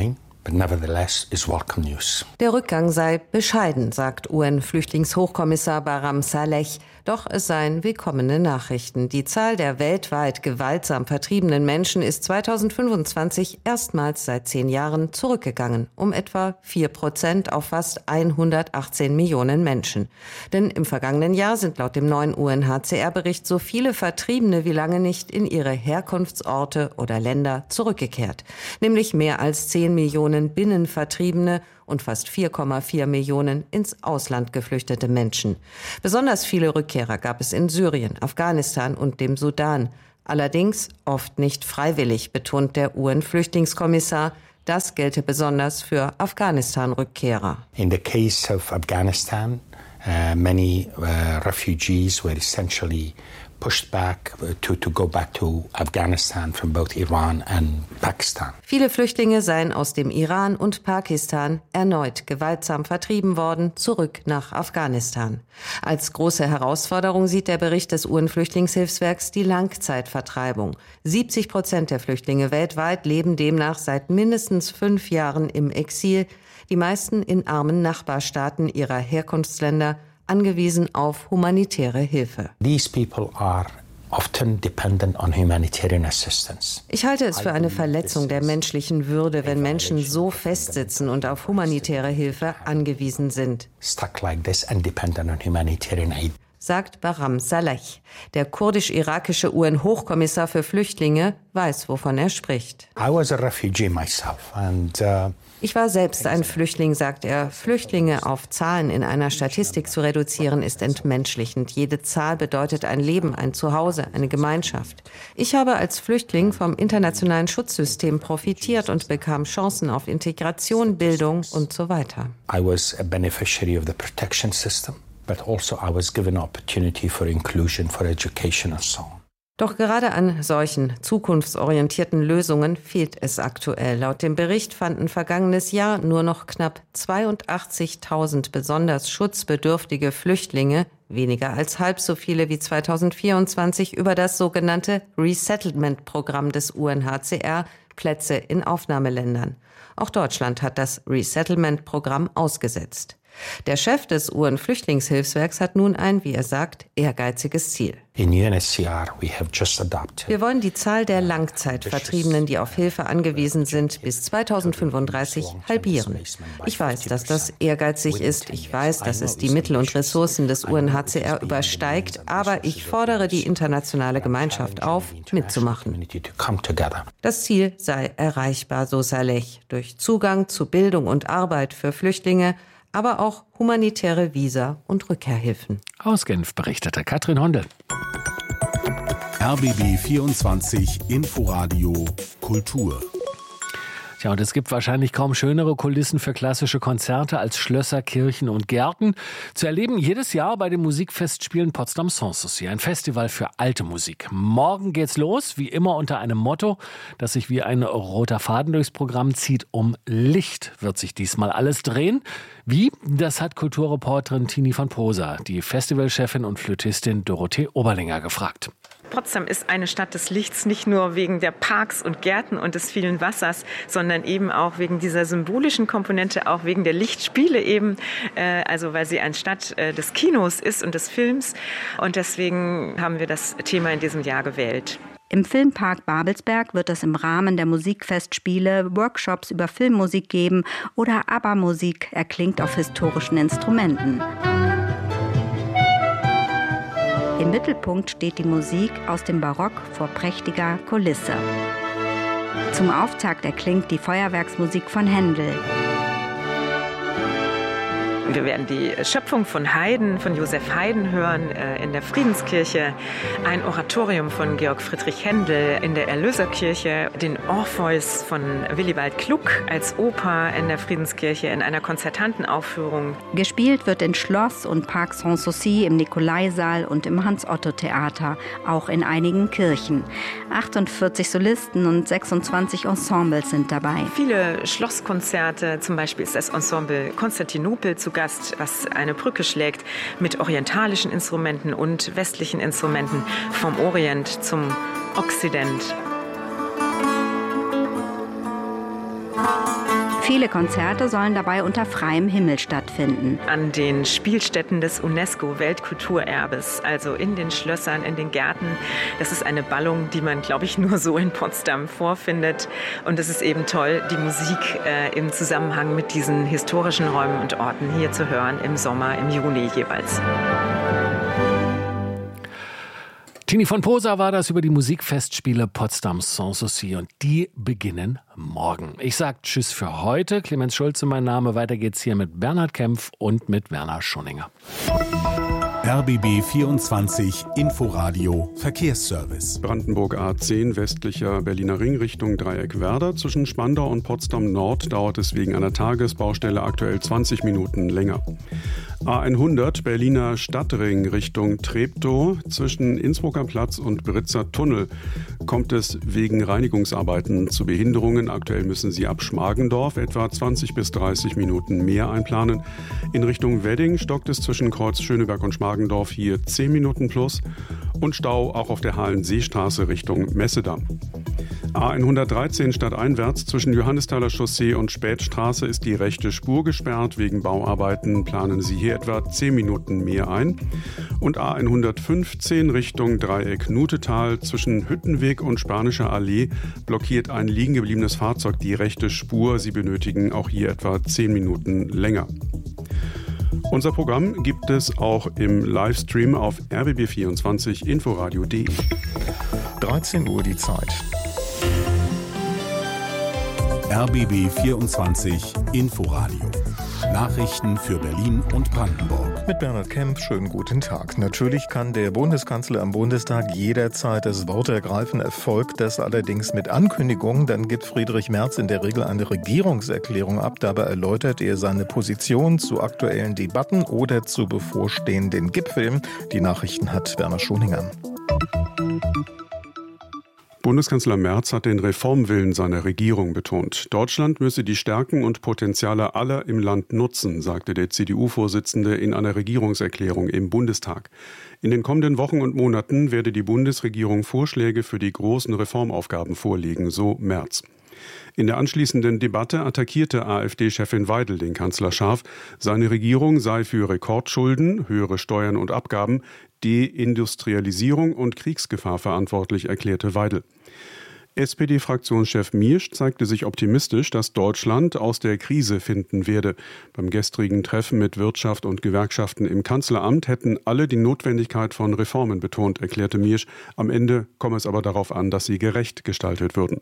Der Rückgang sei bescheiden, sagt U N-Flüchtlingshochkommissar Bahram Saleh. Doch es seien willkommene Nachrichten. Die Zahl der weltweit gewaltsam vertriebenen Menschen ist zweitausendfünfundzwanzig erstmals seit zehn Jahren zurückgegangen, um etwa vier Prozent auf fast hundertachtzehn Millionen Menschen. Denn im vergangenen Jahr sind laut dem neuen U N H C R-Bericht so viele Vertriebene wie lange nicht in ihre Herkunftsorte oder Länder zurückgekehrt. Nämlich mehr als zehn Millionen Binnenvertriebene und fast vier Komma vier Millionen ins Ausland geflüchtete Menschen. Besonders viele Rückkehrer gab es in Syrien, Afghanistan und dem Sudan. Allerdings oft nicht freiwillig, betont der U N-Flüchtlingskommissar. Das gelte besonders für Afghanistan-Rückkehrer. In the case of Afghanistan, uh, many uh, refugees were essentially pushed back to, to go back to Afghanistan from both Iran and Pakistan. Viele Flüchtlinge seien aus dem Iran und Pakistan erneut gewaltsam vertrieben worden, zurück nach Afghanistan. Als große Herausforderung sieht der Bericht des U N-Flüchtlingshilfswerks die Langzeitvertreibung. siebzig Prozent der Flüchtlinge weltweit leben demnach seit mindestens fünf Jahren im Exil, die meisten in armen Nachbarstaaten ihrer Herkunftsländer, angewiesen auf humanitäre Hilfe. These people are often dependent on humanitarian assistance. Ich halte es für eine Verletzung der menschlichen Würde, wenn Menschen so festsitzen und auf humanitäre Hilfe angewiesen sind. Stuck like this and dependent on humanitarian aid. Sagt Bahram Saleh. Der kurdisch-irakische U N-Hochkommissar für Flüchtlinge weiß, wovon er spricht. I was a refugee myself and uh Ich war selbst ein Flüchtling, sagt er. Flüchtlinge auf Zahlen in einer Statistik zu reduzieren, ist entmenschlichend. Jede Zahl bedeutet ein Leben, ein Zuhause, eine Gemeinschaft. Ich habe als Flüchtling vom internationalen Schutzsystem profitiert und bekam Chancen auf Integration, Bildung und so weiter. I was a beneficiary of the protection system, but also I was given an opportunity for inclusion, for education and so on. Doch gerade an solchen zukunftsorientierten Lösungen fehlt es aktuell. Laut dem Bericht fanden vergangenes Jahr nur noch knapp zweiundachtzigtausend besonders schutzbedürftige Flüchtlinge, weniger als halb so viele wie zweitausendvierundzwanzig, über das sogenannte Resettlement-Programm des U N H C R Plätze in Aufnahmeländern. Auch Deutschland hat das Resettlement-Programm ausgesetzt. Der Chef des U N-Flüchtlingshilfswerks hat nun ein, wie er sagt, ehrgeiziges Ziel. In U N H C R we have just adopted. Wir wollen die Zahl der Langzeitvertriebenen, die auf Hilfe angewiesen sind, bis zweitausendfünfunddreißig halbieren. Ich weiß, dass das ehrgeizig ist. Ich weiß, dass es die Mittel und Ressourcen des U N H C R übersteigt. Aber ich fordere die internationale Gemeinschaft auf, mitzumachen. Das Ziel sei erreichbar, so Saleh, durch Zugang zu Bildung und Arbeit für Flüchtlinge, aber auch humanitäre Visa und Rückkehrhilfen. Aus Genf berichtete Katrin Hondel. R B B vierundzwanzig Inforadio Kultur. Tja, und es gibt wahrscheinlich kaum schönere Kulissen für klassische Konzerte als Schlösser, Kirchen und Gärten. Zu erleben jedes Jahr bei den Musikfestspielen Potsdam Sanssouci, ein Festival für alte Musik. Morgen geht's los, wie immer unter einem Motto, das sich wie ein roter Faden durchs Programm zieht. Um Licht wird sich diesmal alles drehen. Wie? Das hat Kulturreporterin Tini von Posa, die Festivalchefin und Flötistin Dorothee Oberlinger gefragt. Potsdam ist eine Stadt des Lichts, nicht nur wegen der Parks und Gärten und des vielen Wassers, sondern eben auch wegen dieser symbolischen Komponente, auch wegen der Lichtspiele eben, äh, also weil sie eine Stadt äh, des Kinos ist und des Films. Und deswegen haben wir das Thema in diesem Jahr gewählt. Im Filmpark Babelsberg wird es im Rahmen der Musikfestspiele Workshops über Filmmusik geben oder ABBA-Musik erklingt auf historischen Instrumenten. Im Mittelpunkt steht die Musik aus dem Barock vor prächtiger Kulisse. Zum Auftakt erklingt die Feuerwerksmusik von Händel. Wir werden die Schöpfung von Haydn, von Joseph Haydn hören äh, in der Friedenskirche, ein Oratorium von Georg Friedrich Händel in der Erlöserkirche, den Orpheus von Willibald Gluck als Oper in der Friedenskirche in einer konzertanten Aufführung. Gespielt wird in Schloss und Park Sanssouci, im Nikolaisaal und im Hans-Otto-Theater, auch in einigen Kirchen. achtundvierzig Solisten und sechsundzwanzig Ensembles sind dabei. Viele Schlosskonzerte, zum Beispiel ist das Ensemble Konstantinopel zu Gast, was eine Brücke schlägt mit orientalischen Instrumenten und westlichen Instrumenten vom Orient zum Okzident. Viele Konzerte sollen dabei unter freiem Himmel stattfinden. An den Spielstätten des UNESCO-Weltkulturerbes, also in den Schlössern, in den Gärten. Das ist eine Ballung, die man, glaube ich, nur so in Potsdam vorfindet. Und es ist eben toll, die Musik äh, im Zusammenhang mit diesen historischen Räumen und Orten hier zu hören, im Sommer, im Juni jeweils. Tini von Posa war das über die Musikfestspiele Potsdam Sanssouci und die beginnen morgen. Ich sag Tschüss für heute. Clemens Schulze mein Name. Weiter geht's hier mit Bernhard Kempf und mit Werner Schunninger. R B B vierundzwanzig Inforadio Verkehrsservice. Brandenburg A zehn westlicher Berliner Ring Richtung Dreieck Werder. Zwischen Spandau und Potsdam Nord dauert es wegen einer Tagesbaustelle aktuell zwanzig Minuten länger. A hundert Berliner Stadtring Richtung Treptow. Zwischen Innsbrucker Platz und Britzer Tunnel kommt es wegen Reinigungsarbeiten zu Behinderungen. Aktuell müssen Sie ab Schmargendorf etwa zwanzig bis dreißig Minuten mehr einplanen. In Richtung Wedding stockt es zwischen Kreuz Schöneberg und Schmargendorf hier zehn Minuten plus. Und Stau auch auf der Hallenseestraße Richtung Messedamm. A hundertdreizehn stadteinwärts zwischen Johannesthaler Chaussee und Spätstraße ist die rechte Spur gesperrt. Wegen Bauarbeiten planen Sie hier etwa zehn Minuten mehr ein. Und A hundertfünfzehn Richtung Dreieck Nutetal zwischen Hüttenweg und Spanischer Allee blockiert ein liegen gebliebenes Fahrzeug die rechte Spur. Sie benötigen auch hier etwa zehn Minuten länger. Unser Programm gibt es auch im Livestream auf r b b vierundzwanzig inforadio punkt d e. dreizehn Uhr die Zeit. R B B vierundzwanzig Inforadio. Nachrichten für Berlin und Brandenburg. Mit Bernhard Kempf, schönen guten Tag. Natürlich kann der Bundeskanzler am Bundestag jederzeit das Wort ergreifen. Erfolgt das allerdings mit Ankündigung, dann gibt Friedrich Merz in der Regel eine Regierungserklärung ab. Dabei erläutert er seine Position zu aktuellen Debatten oder zu bevorstehenden Gipfeln. Die Nachrichten hat Werner Schunninger. Bundeskanzler Merz hat den Reformwillen seiner Regierung betont. Deutschland müsse die Stärken und Potenziale aller im Land nutzen, sagte der C D U-Vorsitzende in einer Regierungserklärung im Bundestag. In den kommenden Wochen und Monaten werde die Bundesregierung Vorschläge für die großen Reformaufgaben vorlegen, so Merz. In der anschließenden Debatte attackierte AfD-Chefin Weidel den Kanzler scharf. Seine Regierung sei für Rekordschulden, höhere Steuern und Abgaben, Deindustrialisierung und Kriegsgefahr verantwortlich, erklärte Weidel. S P D-Fraktionschef Miersch zeigte sich optimistisch, dass Deutschland aus der Krise finden werde. Beim gestrigen Treffen mit Wirtschaft und Gewerkschaften im Kanzleramt hätten alle die Notwendigkeit von Reformen betont, erklärte Miersch. Am Ende komme es aber darauf an, dass sie gerecht gestaltet würden.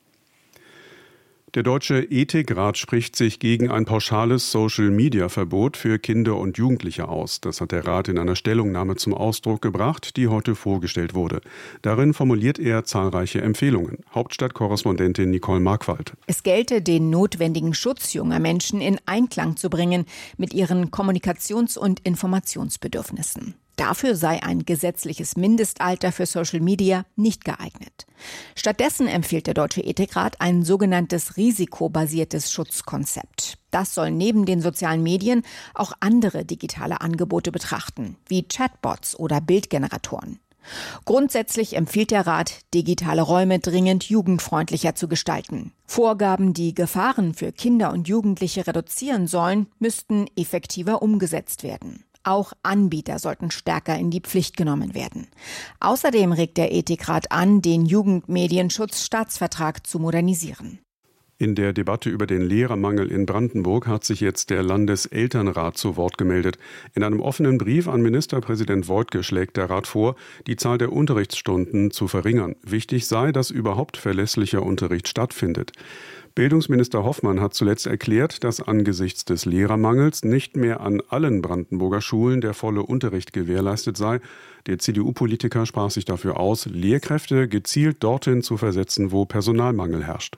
Der Deutsche Ethikrat spricht sich gegen ein pauschales Social-Media-Verbot für Kinder und Jugendliche aus. Das hat der Rat in einer Stellungnahme zum Ausdruck gebracht, die heute vorgestellt wurde. Darin formuliert er zahlreiche Empfehlungen. Hauptstadtkorrespondentin Nicole Markwald. Es gelte, den notwendigen Schutz junger Menschen in Einklang zu bringen mit ihren Kommunikations- und Informationsbedürfnissen. Dafür sei ein gesetzliches Mindestalter für Social Media nicht geeignet. Stattdessen empfiehlt der Deutsche Ethikrat ein sogenanntes risikobasiertes Schutzkonzept. Das soll neben den sozialen Medien auch andere digitale Angebote betrachten, wie Chatbots oder Bildgeneratoren. Grundsätzlich empfiehlt der Rat, digitale Räume dringend jugendfreundlicher zu gestalten. Vorgaben, die Gefahren für Kinder und Jugendliche reduzieren sollen, müssten effektiver umgesetzt werden. Auch Anbieter sollten stärker in die Pflicht genommen werden. Außerdem regt der Ethikrat an, den Jugendmedienschutzstaatsvertrag zu modernisieren. In der Debatte über den Lehrermangel in Brandenburg hat sich jetzt der Landeselternrat zu Wort gemeldet. In einem offenen Brief an Ministerpräsident Woidke schlägt der Rat vor, die Zahl der Unterrichtsstunden zu verringern. Wichtig sei, dass überhaupt verlässlicher Unterricht stattfindet. Bildungsminister Hoffmann hat zuletzt erklärt, dass angesichts des Lehrermangels nicht mehr an allen Brandenburger Schulen der volle Unterricht gewährleistet sei. Der C D U-Politiker sprach sich dafür aus, Lehrkräfte gezielt dorthin zu versetzen, wo Personalmangel herrscht.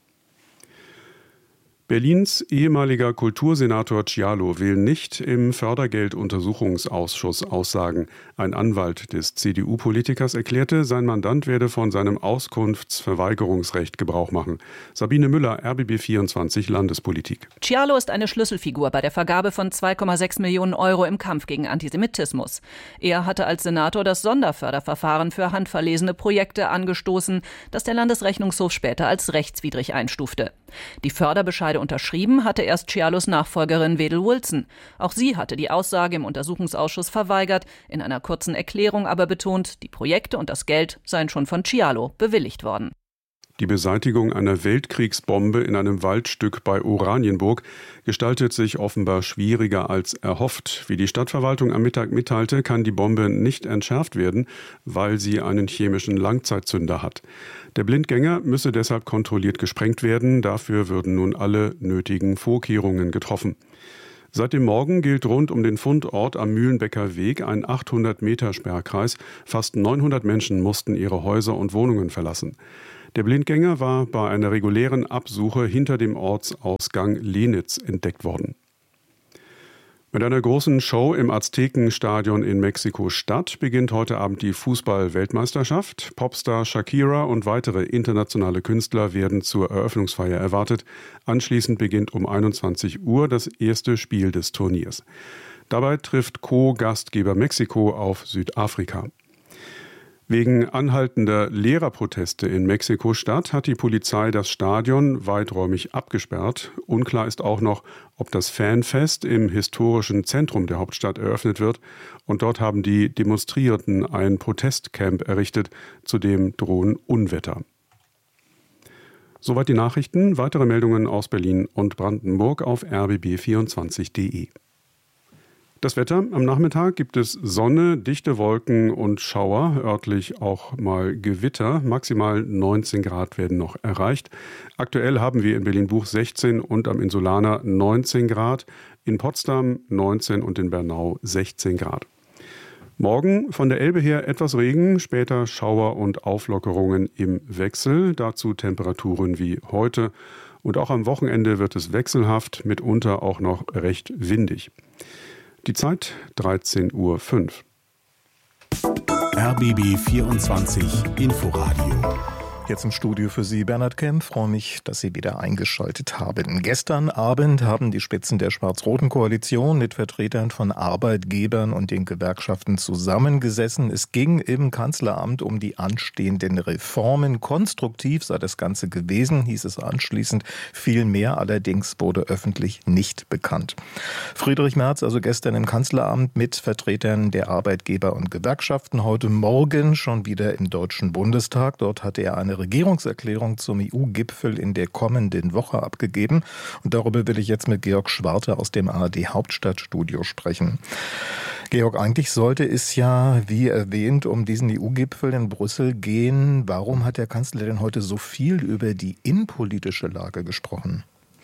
Berlins ehemaliger Kultursenator Cialo will nicht im Fördergelduntersuchungsausschuss aussagen. Ein Anwalt des C D U-Politikers erklärte, sein Mandant werde von seinem Auskunftsverweigerungsrecht Gebrauch machen. Sabine Müller, R B B vierundzwanzig Landespolitik. Cialo ist eine Schlüsselfigur bei der Vergabe von zwei Komma sechs Millionen Euro im Kampf gegen Antisemitismus. Er hatte als Senator das Sonderförderverfahren für handverlesene Projekte angestoßen, das der Landesrechnungshof später als rechtswidrig einstufte. Die Förderbescheide beide unterschrieben, hatte erst Scialos Nachfolgerin Wedel Wilson. Auch sie hatte die Aussage im Untersuchungsausschuss verweigert, in einer kurzen Erklärung aber betont, die Projekte und das Geld seien schon von Scialo bewilligt worden. Die Beseitigung einer Weltkriegsbombe in einem Waldstück bei Oranienburg gestaltet sich offenbar schwieriger als erhofft. Wie die Stadtverwaltung am Mittag mitteilte, kann die Bombe nicht entschärft werden, weil sie einen chemischen Langzeitzünder hat. Der Blindgänger müsse deshalb kontrolliert gesprengt werden. Dafür würden nun alle nötigen Vorkehrungen getroffen. Seit dem Morgen gilt rund um den Fundort am Mühlenbecker Weg ein achthundert Meter Sperrkreis. Fast neunhundert Menschen mussten ihre Häuser und Wohnungen verlassen. Der Blindgänger war bei einer regulären Absuche hinter dem Ortsausgang Lenitz entdeckt worden. Mit einer großen Show im Aztekenstadion in Mexiko-Stadt beginnt heute Abend die Fußball-Weltmeisterschaft. Popstar Shakira und weitere internationale Künstler werden zur Eröffnungsfeier erwartet. Anschließend beginnt um einundzwanzig Uhr das erste Spiel des Turniers. Dabei trifft Co-Gastgeber Mexiko auf Südafrika. Wegen anhaltender Lehrerproteste in Mexiko-Stadt hat die Polizei das Stadion weiträumig abgesperrt. Unklar ist auch noch, ob das Fanfest im historischen Zentrum der Hauptstadt eröffnet wird. Und dort haben die Demonstrierenden ein Protestcamp errichtet, zudem drohen Unwetter. Soweit die Nachrichten. Weitere Meldungen aus Berlin und Brandenburg auf r b b vierundzwanzig punkt d e. Das Wetter: Am Nachmittag gibt es Sonne, dichte Wolken und Schauer, örtlich auch mal Gewitter. Maximal neunzehn Grad werden noch erreicht. Aktuell haben wir in Berlin-Buch sechzehn und am Insulaner neunzehn Grad, in Potsdam neunzehn und in Bernau sechzehn Grad. Morgen von der Elbe her etwas Regen, später Schauer und Auflockerungen im Wechsel. Dazu Temperaturen wie heute. Und auch am Wochenende wird es wechselhaft, mitunter auch noch recht windig. Die Zeit dreizehn Uhr fünf. R B B vierundzwanzig Inforadio. Jetzt im Studio für Sie Bernhard Kemp. Freue mich, dass Sie wieder eingeschaltet haben. Gestern Abend haben die Spitzen der schwarz-roten Koalition mit Vertretern von Arbeitgebern und den Gewerkschaften zusammengesessen. Es ging im Kanzleramt um die anstehenden Reformen. Konstruktiv sei das Ganze gewesen, hieß es anschließend. Viel mehr allerdings wurde öffentlich nicht bekannt. Friedrich Merz also gestern im Kanzleramt mit Vertretern der Arbeitgeber und Gewerkschaften. Heute Morgen schon wieder im Deutschen Bundestag. Dort hatte er eine Regierungserklärung zum E U-Gipfel in der kommenden Woche abgegeben. Und darüber will ich jetzt mit Georg Schwarte aus dem A R D-Hauptstadtstudio sprechen. Georg, eigentlich sollte es ja, wie erwähnt, um diesen E U-Gipfel in Brüssel gehen. Warum hat der Kanzler denn heute so viel über die innenpolitische Lage gesprochen?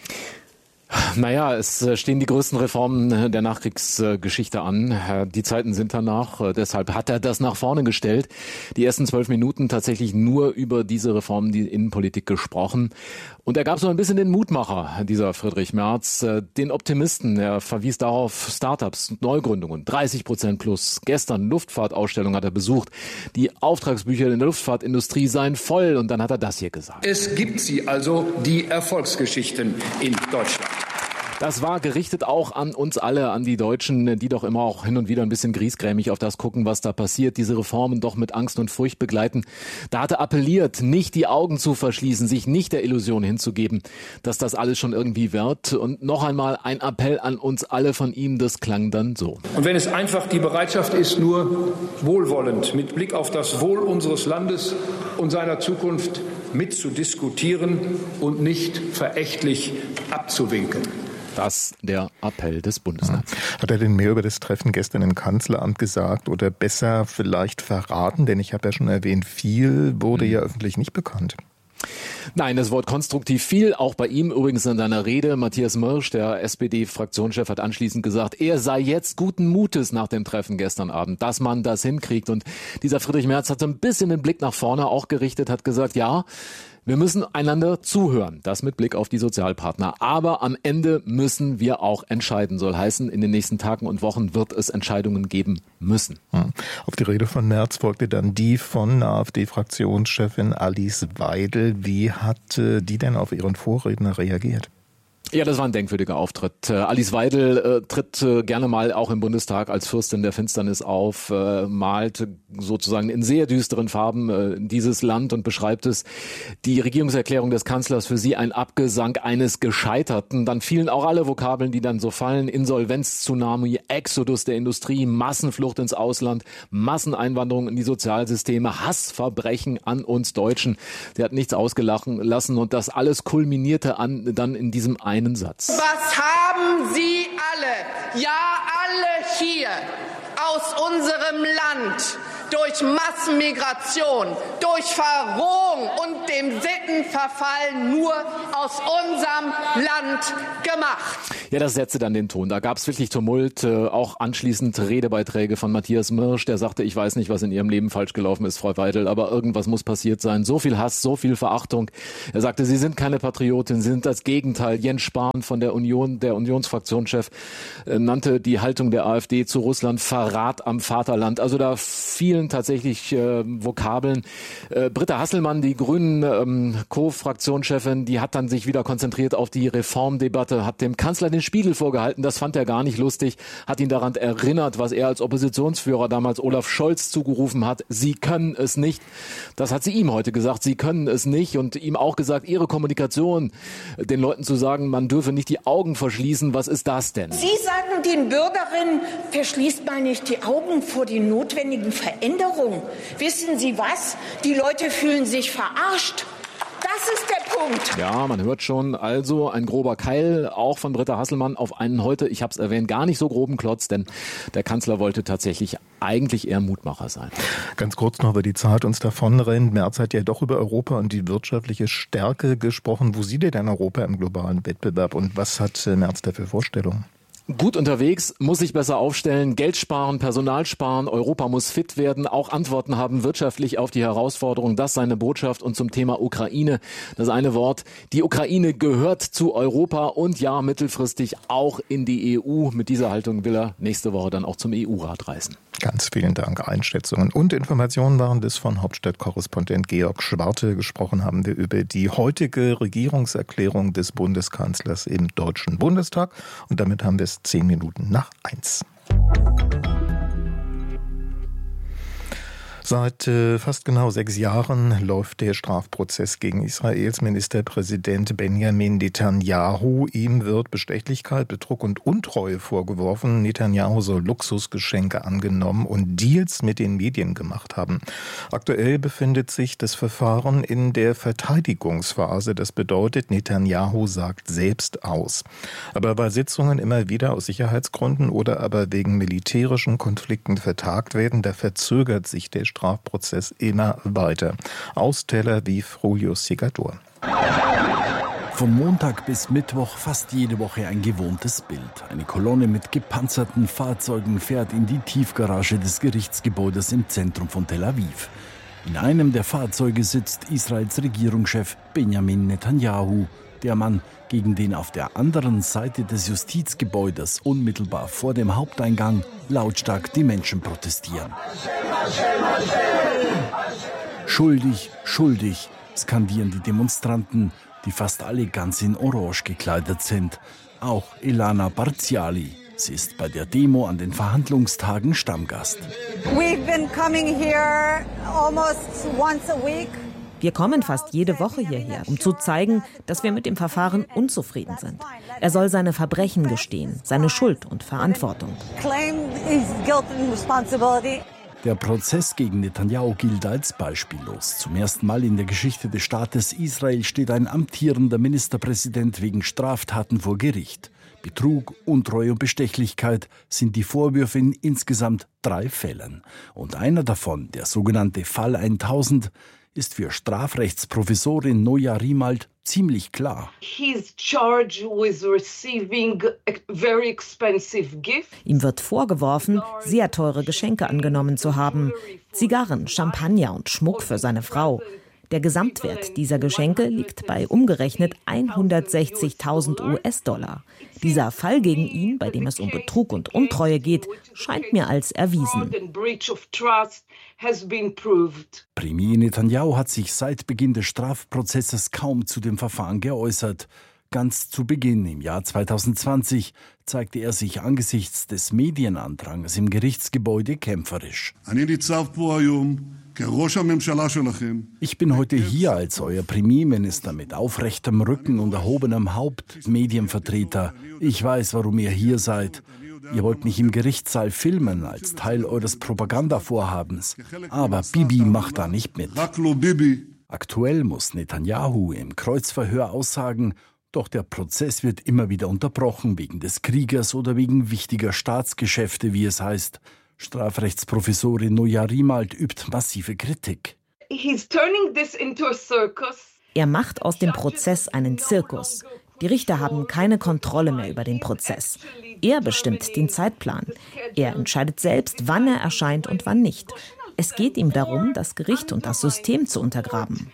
Naja, es stehen die größten Reformen der Nachkriegsgeschichte an. Die Zeiten sind danach. Deshalb hat er das nach vorne gestellt. Die ersten zwölf Minuten tatsächlich nur über diese Reformen, die Innenpolitik gesprochen. Und er gab so ein bisschen den Mutmacher, dieser Friedrich Merz, den Optimisten. Er verwies darauf Startups, Neugründungen, dreißig Prozent plus. Gestern Luftfahrtausstellung hat er besucht. Die Auftragsbücher in der Luftfahrtindustrie seien voll. Und dann hat er das hier gesagt. Es gibt sie also, die Erfolgsgeschichten in Deutschland. Das war gerichtet auch an uns alle, an die Deutschen, die doch immer auch hin und wieder ein bisschen griesgrämig auf das gucken, was da passiert, diese Reformen doch mit Angst und Furcht begleiten. Da hat er appelliert, nicht die Augen zu verschließen, sich nicht der Illusion hinzugeben, dass das alles schon irgendwie wird. Und noch einmal ein Appell an uns alle von ihm, das klang dann so. Und wenn es einfach die Bereitschaft ist, nur wohlwollend mit Blick auf das Wohl unseres Landes und seiner Zukunft mitzudiskutieren und nicht verächtlich abzuwinken. Das der Appell des Bundesrats. Hat er denn mehr über das Treffen gestern im Kanzleramt gesagt oder besser vielleicht verraten? Denn ich habe ja schon erwähnt, viel wurde ja öffentlich nicht bekannt. Nein, das Wort konstruktiv viel, auch bei ihm übrigens in seiner Rede. Matthias Mörsch, der S P D-Fraktionschef, hat anschließend gesagt, er sei jetzt guten Mutes nach dem Treffen gestern Abend, dass man das hinkriegt. Und dieser Friedrich Merz hat so ein bisschen den Blick nach vorne auch gerichtet, hat gesagt, ja, wir müssen einander zuhören, das mit Blick auf die Sozialpartner. Aber am Ende müssen wir auch entscheiden. Soll heißen, in den nächsten Tagen und Wochen wird es Entscheidungen geben müssen. Auf die Rede von Merz folgte dann die von AfD-Fraktionschefin Alice Weidel. Wie hat die denn auf ihren Vorredner reagiert? Ja, das war ein denkwürdiger Auftritt. Äh, Alice Weidel äh, tritt äh, gerne mal auch im Bundestag als Fürstin der Finsternis auf, äh, malt sozusagen in sehr düsteren Farben äh, dieses Land und beschreibt es. Die Regierungserklärung des Kanzlers für sie ein Abgesang eines Gescheiterten. Dann fielen auch alle Vokabeln, die dann so fallen. Insolvenz, Tsunami, Exodus der Industrie, Massenflucht ins Ausland, Masseneinwanderung in die Sozialsysteme, Hassverbrechen an uns Deutschen. Sie hat nichts ausgelassen lassen und das alles kulminierte an, dann in diesem einen Satz. Was haben Sie alle, ja alle hier aus unserem Land durch Massenmigration, durch Verrohung und dem Sittenverfall nur aus unserem Land gemacht? Ja, das setzte dann den Ton. Da gab es wirklich Tumult, äh, auch anschließend Redebeiträge von Matthias Mirsch, der sagte, ich weiß nicht, was in Ihrem Leben falsch gelaufen ist, Frau Weidel, aber irgendwas muss passiert sein. So viel Hass, so viel Verachtung. Er sagte, Sie sind keine Patriotin, Sie sind das Gegenteil. Jens Spahn von der Union, der Unionsfraktionschef, äh, nannte die Haltung der AfD zu Russland Verrat am Vaterland. Also da fielen tatsächlich äh, Vokabeln. Äh, Britta Hasselmann, die Grünen ähm, Co-Fraktionschefin, die hat dann sich wieder konzentriert auf die Reformdebatte, hat dem Kanzler den Spiegel vorgehalten. Das fand er gar nicht lustig, hat ihn daran erinnert, was er als Oppositionsführer damals Olaf Scholz zugerufen hat. Sie können es nicht. Das hat sie ihm heute gesagt. Sie können es nicht und ihm auch gesagt, ihre Kommunikation, den Leuten zu sagen, man dürfe nicht die Augen verschließen. Was ist das denn? Sie sagen den Bürgerinnen, verschließt mal nicht die Augen vor den notwendigen Veränderungen. Wissen Sie was? Die Leute fühlen sich verarscht. Das ist der Punkt. Ja, man hört schon, also ein grober Keil, auch von Britta Hasselmann, auf einen heute, ich habe es erwähnt, gar nicht so groben Klotz, denn der Kanzler wollte tatsächlich eigentlich eher Mutmacher sein. Ganz kurz noch, weil die Zeit uns davonrennt. Merz hat ja doch über Europa und die wirtschaftliche Stärke gesprochen. Wo sieht er denn Europa im globalen Wettbewerb und was hat Merz da für Vorstellungen? Gut unterwegs, muss sich besser aufstellen, Geld sparen, Personal sparen, Europa muss fit werden, auch Antworten haben wirtschaftlich auf die Herausforderung. Das seine Botschaft. Und zum Thema Ukraine, das eine Wort, die Ukraine gehört zu Europa und ja, mittelfristig auch in die E U. Mit dieser Haltung will er nächste Woche dann auch zum E U-Rat reisen. Ganz vielen Dank. Einschätzungen und Informationen waren das von Hauptstadtkorrespondent Georg Schwarte. Gesprochen haben wir über die heutige Regierungserklärung des Bundeskanzlers im Deutschen Bundestag. Und damit haben wir es zehn Minuten nach eins. Seit äh, fast genau sechs Jahren läuft der Strafprozess gegen Israels Ministerpräsident Benjamin Netanyahu. Ihm wird Bestechlichkeit, Betrug und Untreue vorgeworfen. Netanyahu soll Luxusgeschenke angenommen und Deals mit den Medien gemacht haben. Aktuell befindet sich das Verfahren in der Verteidigungsphase. Das bedeutet, Netanyahu sagt selbst aus. Aber weil Sitzungen immer wieder aus Sicherheitsgründen oder aber wegen militärischen Konflikten vertagt werden, da verzögert sich der Strafprozess immer weiter. Aus Tel Aviv, Julio Segador. Von Montag bis Mittwoch fast jede Woche ein gewohntes Bild. Eine Kolonne mit gepanzerten Fahrzeugen fährt in die Tiefgarage des Gerichtsgebäudes im Zentrum von Tel Aviv. In einem der Fahrzeuge sitzt Israels Regierungschef Benjamin Netanyahu, der Mann, gegen den auf der anderen Seite des Justizgebäudes unmittelbar vor dem Haupteingang lautstark die Menschen protestieren. Schuldig, schuldig, skandieren die Demonstranten, die fast alle ganz in Orange gekleidet sind. Auch Elana Barziali. Sie ist bei der Demo an den Verhandlungstagen Stammgast. We've been coming here almost once a week. Wir kommen fast jede Woche hierher, um zu zeigen, dass wir mit dem Verfahren unzufrieden sind. Er soll seine Verbrechen gestehen, seine Schuld und Verantwortung. Der Prozess gegen Netanyahu gilt als beispiellos. Zum ersten Mal in der Geschichte des Staates Israel steht ein amtierender Ministerpräsident wegen Straftaten vor Gericht. Betrug, Untreue und Bestechlichkeit sind die Vorwürfe in insgesamt drei Fällen. Und einer davon, der sogenannte Fall tausend, ist für Strafrechtsprofessorin Noja Riemald ziemlich klar. Ihm wird vorgeworfen, sehr teure Geschenke angenommen zu haben. Zigarren, Champagner und Schmuck für seine Frau. Der Gesamtwert dieser Geschenke liegt bei umgerechnet hundertsechzigtausend U S-Dollar. Dieser Fall gegen ihn, bei dem es um Betrug und Untreue geht, scheint mir als erwiesen. Premier Netanyahu hat sich seit Beginn des Strafprozesses kaum zu dem Verfahren geäußert. Ganz zu Beginn, im Jahr zweitausendzwanzig, zeigte er sich angesichts des Medienandrangs im Gerichtsgebäude kämpferisch. Ich bin heute hier als euer Premierminister mit aufrechtem Rücken und erhobenem Haupt, Medienvertreter. Ich weiß, warum ihr hier seid. Ihr wollt mich im Gerichtssaal filmen als Teil eures Propagandavorhabens. Aber Bibi macht da nicht mit. Aktuell muss Netanyahu im Kreuzverhör aussagen, doch der Prozess wird immer wieder unterbrochen wegen des Krieges oder wegen wichtiger Staatsgeschäfte, wie es heißt. Strafrechtsprofessorin Noja Rimalt übt massive Kritik. Er macht aus dem Prozess einen Zirkus. Die Richter haben keine Kontrolle mehr über den Prozess. Er bestimmt den Zeitplan. Er entscheidet selbst, wann er erscheint und wann nicht. Es geht ihm darum, das Gericht und das System zu untergraben.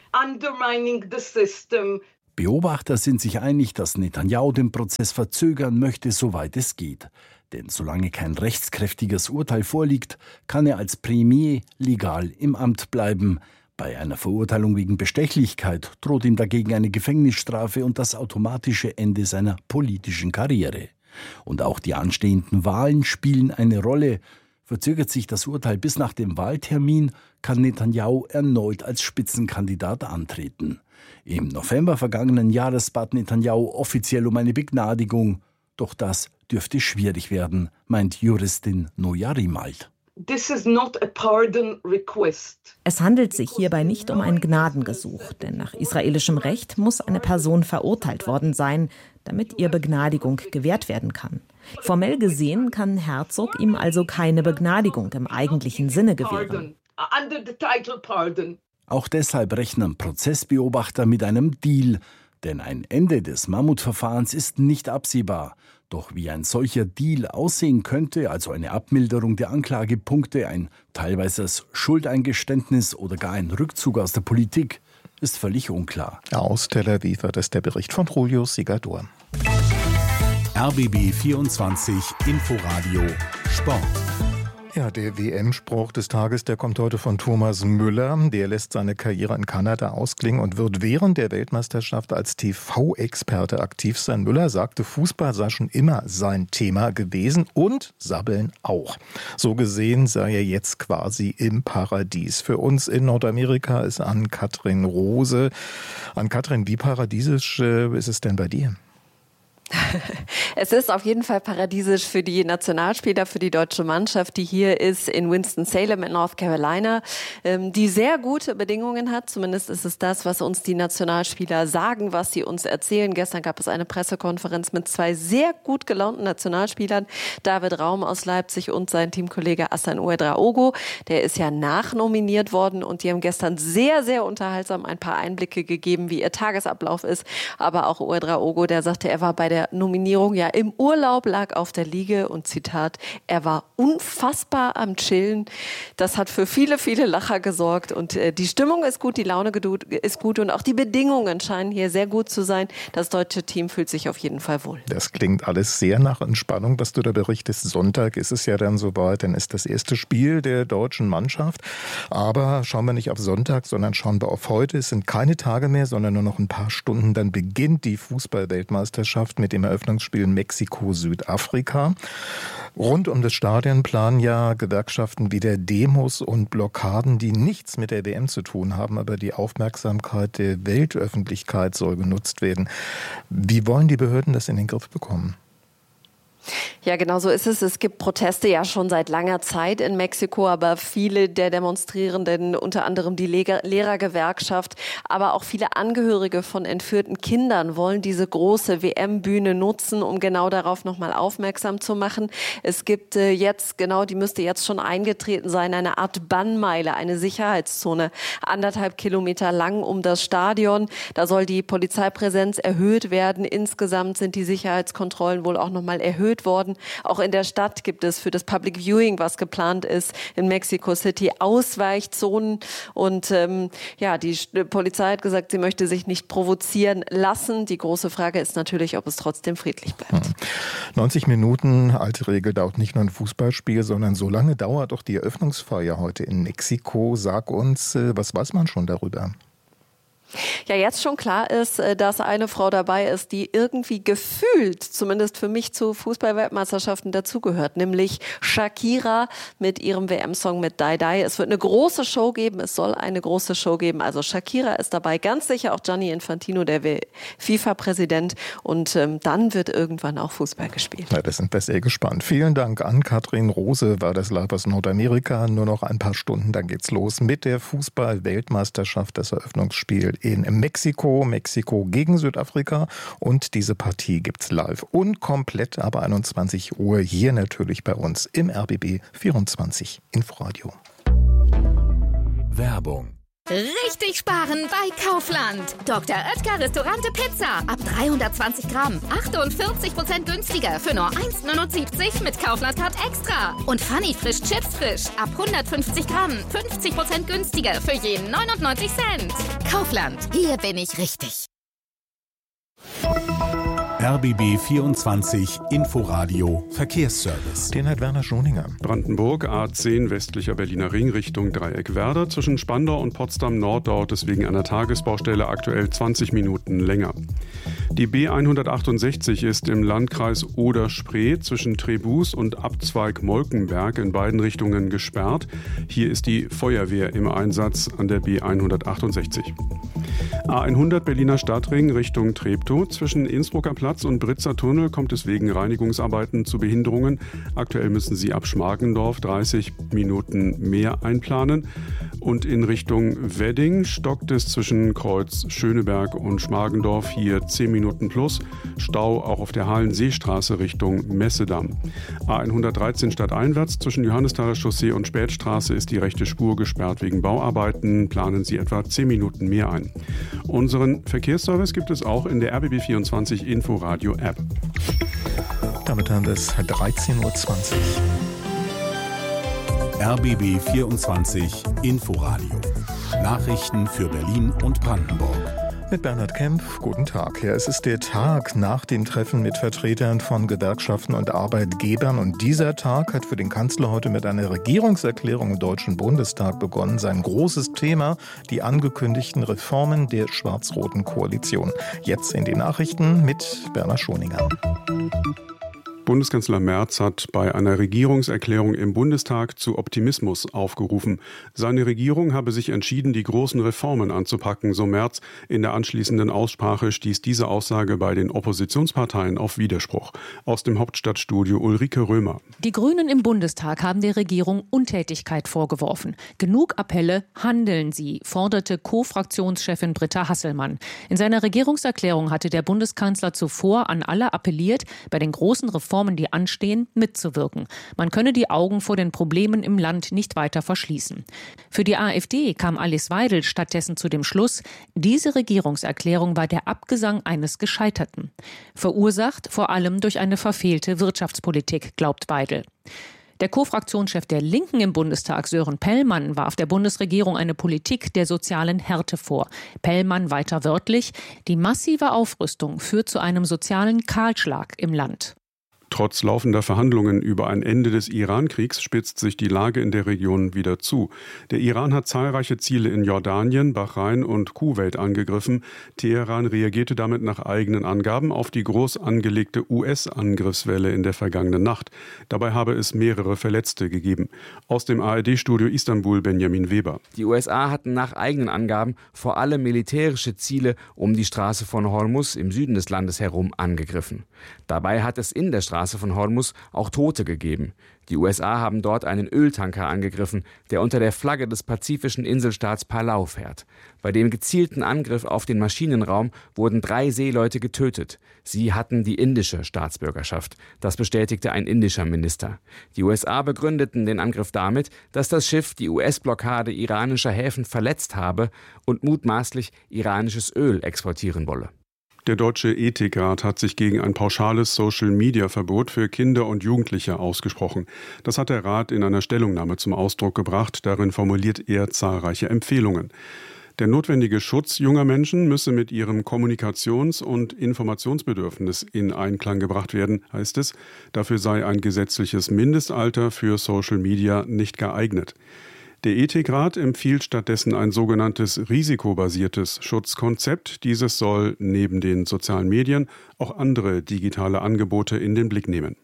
Beobachter sind sich einig, dass Netanyahu den Prozess verzögern möchte, soweit es geht. Denn solange kein rechtskräftiges Urteil vorliegt, kann er als Premier legal im Amt bleiben. Bei einer Verurteilung wegen Bestechlichkeit droht ihm dagegen eine Gefängnisstrafe und das automatische Ende seiner politischen Karriere. Und auch die anstehenden Wahlen spielen eine Rolle. Verzögert sich das Urteil bis nach dem Wahltermin, kann Netanyahu erneut als Spitzenkandidat antreten. Im November vergangenen Jahres bat Netanyahu offiziell um eine Begnadigung. Doch das dürfte schwierig werden, meint Juristin Noja Rimalt. Es handelt sich hierbei nicht um ein Gnadengesuch, denn nach israelischem Recht muss eine Person verurteilt worden sein, damit ihr Begnadigung gewährt werden kann. Formell gesehen kann Herzog ihm also keine Begnadigung im eigentlichen Sinne gewähren. Auch deshalb rechnen Prozessbeobachter mit einem Deal, denn ein Ende des Mammutverfahrens ist nicht absehbar. Doch wie ein solcher Deal aussehen könnte, also eine Abmilderung der Anklagepunkte, ein teilweises Schuldeingeständnis oder gar ein Rückzug aus der Politik, ist völlig unklar. Aus Tel Aviv war das der Bericht von Julio Sigador. R B B vierundzwanzig Inforadio Sport. Ja, der W M-Spruch des Tages, der kommt heute von Thomas Müller. Der lässt seine Karriere in Kanada ausklingen und wird während der Weltmeisterschaft als T V-Experte aktiv sein. Müller sagte, Fußball sei schon immer sein Thema gewesen und Sabbeln auch. So gesehen sei er jetzt quasi im Paradies. Für uns in Nordamerika ist Ann-Kathrin Rose. Ann-Kathrin, wie paradiesisch ist es denn bei dir? Es ist auf jeden Fall paradiesisch für die Nationalspieler, für die deutsche Mannschaft, die hier ist in Winston-Salem in North Carolina, die sehr gute Bedingungen hat. Zumindest ist es das, was uns die Nationalspieler sagen, was sie uns erzählen. Gestern gab es eine Pressekonferenz mit zwei sehr gut gelaunten Nationalspielern. David Raum aus Leipzig und sein Teamkollege Hassan Ouedraogo. Der ist ja nachnominiert worden und die haben gestern sehr, sehr unterhaltsam ein paar Einblicke gegeben, wie ihr Tagesablauf ist. Aber auch Ouedraogo, der sagte, er war bei der Nominierung ja im Urlaub, lag auf der Liege und Zitat, er war unfassbar am Chillen. Das hat für viele, viele Lacher gesorgt und äh, die Stimmung ist gut, die Laune ist gut und auch die Bedingungen scheinen hier sehr gut zu sein. Das deutsche Team fühlt sich auf jeden Fall wohl. Das klingt alles sehr nach Entspannung, was du da berichtest. Sonntag ist es ja dann soweit, dann ist das erste Spiel der deutschen Mannschaft. Aber schauen wir nicht auf Sonntag, sondern schauen wir auf heute. Es sind keine Tage mehr, sondern nur noch ein paar Stunden. Dann beginnt die Fußball-Weltmeisterschaft mit dem Eröffnungsspiel Mexiko-Südafrika. Rund um das Stadion planen ja Gewerkschaften wieder Demos und Blockaden, die nichts mit der W M zu tun haben, aber die Aufmerksamkeit der Weltöffentlichkeit soll genutzt werden. Wie wollen die Behörden das in den Griff bekommen? Ja, genau so ist es. Es gibt Proteste ja schon seit langer Zeit in Mexiko, aber viele der Demonstrierenden, unter anderem die Lehrergewerkschaft, aber auch viele Angehörige von entführten Kindern wollen diese große W M-Bühne nutzen, um genau darauf nochmal aufmerksam zu machen. Es gibt äh, jetzt, genau, die müsste jetzt schon eingetreten sein, eine Art Bannmeile, eine Sicherheitszone, anderthalb Kilometer lang um das Stadion. Da soll die Polizeipräsenz erhöht werden. Insgesamt sind die Sicherheitskontrollen wohl auch nochmal erhöht worden. Auch in der Stadt gibt es für das Public Viewing, was geplant ist, in Mexico City Ausweichzonen. Und ähm, ja, die Polizei hat gesagt, sie möchte sich nicht provozieren lassen. Die große Frage ist natürlich, ob es trotzdem friedlich bleibt. neunzig Minuten, alte Regel, dauert nicht nur ein Fußballspiel, sondern so lange dauert doch die Eröffnungsfeier heute in Mexiko. Sag uns, was weiß man schon darüber? Ja, jetzt schon klar ist, dass eine Frau dabei ist, die irgendwie gefühlt, zumindest für mich, zu Fußball-Weltmeisterschaften dazugehört, nämlich Shakira mit ihrem W M-Song mit Die Die. Es wird eine große Show geben, es soll eine große Show geben. Also Shakira ist dabei, ganz sicher auch Gianni Infantino, der FIFA-Präsident. Und ähm, dann wird irgendwann auch Fußball gespielt. Ja, das sind wir sehr gespannt. Vielen Dank an Katrin Rose, war das live aus Nordamerika. Nur noch ein paar Stunden, dann geht's los mit der Fußball-Weltmeisterschaft, das Eröffnungsspiel in Mexiko, Mexiko gegen Südafrika, und diese Partie gibt's live und komplett ab einundzwanzig Uhr hier natürlich bei uns im R B B vierundzwanzig Inforadio. Werbung. Richtig sparen bei Kaufland. Doktor Oetker Restaurante Pizza. Ab dreihundertzwanzig Gramm. achtundvierzig Prozent günstiger für nur eins neunundsiebzig mit Kaufland-Card extra. Und Funny Frisch Chips Frisch. Ab hundertfünfzig Gramm. fünfzig Prozent günstiger für jeden neunundneunzig Cent. Kaufland. Hier bin ich richtig. R B B vierundzwanzig Inforadio Verkehrsservice. Den hat Werner Schoninger. Brandenburg A zehn westlicher Berliner Ring Richtung Dreieck Werder. Zwischen Spandau und Potsdam Nord dauert es wegen einer Tagesbaustelle aktuell zwanzig Minuten länger. Die B hundertachtundsechzig ist im Landkreis Oder-Spree zwischen Trebus und Abzweig Molkenberg in beiden Richtungen gesperrt. Hier ist die Feuerwehr im Einsatz an der B hundertachtundsechzig. A hundert Berliner Stadtring Richtung Treptow. Zwischen Innsbrucker Platz und Britzer Tunnel kommt es wegen Reinigungsarbeiten zu Behinderungen. Aktuell müssen Sie ab Schmargendorf dreißig Minuten mehr einplanen. Und in Richtung Wedding stockt es zwischen Kreuz Schöneberg und Schmargendorf, hier zehn Minuten plus. Stau auch auf der Hallenseestraße Richtung Messedamm. A hundertdreizehn stadteinwärts zwischen Johannesthaler Chaussee und Spätstraße ist die rechte Spur gesperrt wegen Bauarbeiten. Planen Sie etwa zehn Minuten mehr ein. Unseren Verkehrsservice gibt es auch in der R B B vierundzwanzig Inforadio App. Damit haben wir es dreizehn Uhr zwanzig. R B B vierundzwanzig Inforadio. Nachrichten für Berlin und Brandenburg. Mit Bernhard Kempf, guten Tag. Ja, es ist der Tag nach dem Treffen mit Vertretern von Gewerkschaften und Arbeitgebern. Und dieser Tag hat für den Kanzler heute mit einer Regierungserklärung im Deutschen Bundestag begonnen. Sein großes Thema, die angekündigten Reformen der schwarz-roten Koalition. Jetzt in den Nachrichten mit Bernhard Schoninger. Bundeskanzler Merz hat bei einer Regierungserklärung im Bundestag zu Optimismus aufgerufen. Seine Regierung habe sich entschieden, die großen Reformen anzupacken, so Merz. In der anschließenden Aussprache stieß diese Aussage bei den Oppositionsparteien auf Widerspruch. Aus dem Hauptstadtstudio Ulrike Römer. Die Grünen im Bundestag haben der Regierung Untätigkeit vorgeworfen. Genug Appelle, handeln Sie, forderte Co-Fraktionschefin Britta Hasselmann. In seiner Regierungserklärung hatte der Bundeskanzler zuvor an alle appelliert, bei den großen Reformen, die anstehen, mitzuwirken. Man könne die Augen vor den Problemen im Land nicht weiter verschließen. Für die AfD kam Alice Weidel stattdessen zu dem Schluss, diese Regierungserklärung war der Abgesang eines Gescheiterten. Verursacht vor allem durch eine verfehlte Wirtschaftspolitik, glaubt Weidel. Der Co-Fraktionschef der Linken im Bundestag, Sören Pellmann, warf der Bundesregierung eine Politik der sozialen Härte vor. Pellmann weiter wörtlich, die massive Aufrüstung führt zu einem sozialen Kahlschlag im Land. Trotz laufender Verhandlungen über ein Ende des Iran-Kriegs spitzt sich die Lage in der Region wieder zu. Der Iran hat zahlreiche Ziele in Jordanien, Bahrain und Kuwait angegriffen. Teheran reagierte damit nach eigenen Angaben auf die groß angelegte U S-Angriffswelle in der vergangenen Nacht. Dabei habe es mehrere Verletzte gegeben. Aus dem A R D-Studio Istanbul Benjamin Weber. Die U S A hatten nach eigenen Angaben vor allem militärische Ziele um die Straße von Hormuz im Süden des Landes herum angegriffen. Dabei hat es in der Straße von Hormuz auch Tote gegeben. Die U S A haben dort einen Öltanker angegriffen, der unter der Flagge des pazifischen Inselstaats Palau fährt. Bei dem gezielten Angriff auf den Maschinenraum wurden drei Seeleute getötet. Sie hatten die indische Staatsbürgerschaft. Das bestätigte ein indischer Minister. Die U S A begründeten den Angriff damit, dass das Schiff die U S-Blockade iranischer Häfen verletzt habe und mutmaßlich iranisches Öl exportieren wolle. Der Deutsche Ethikrat hat sich gegen ein pauschales Social-Media-Verbot für Kinder und Jugendliche ausgesprochen. Das hat der Rat in einer Stellungnahme zum Ausdruck gebracht. Darin formuliert er zahlreiche Empfehlungen. Der notwendige Schutz junger Menschen müsse mit ihrem Kommunikations- und Informationsbedürfnis in Einklang gebracht werden, heißt es. Dafür sei ein gesetzliches Mindestalter für Social Media nicht geeignet. Der Ethikrat empfiehlt stattdessen ein sogenanntes risikobasiertes Schutzkonzept. Dieses soll neben den sozialen Medien auch andere digitale Angebote in den Blick nehmen.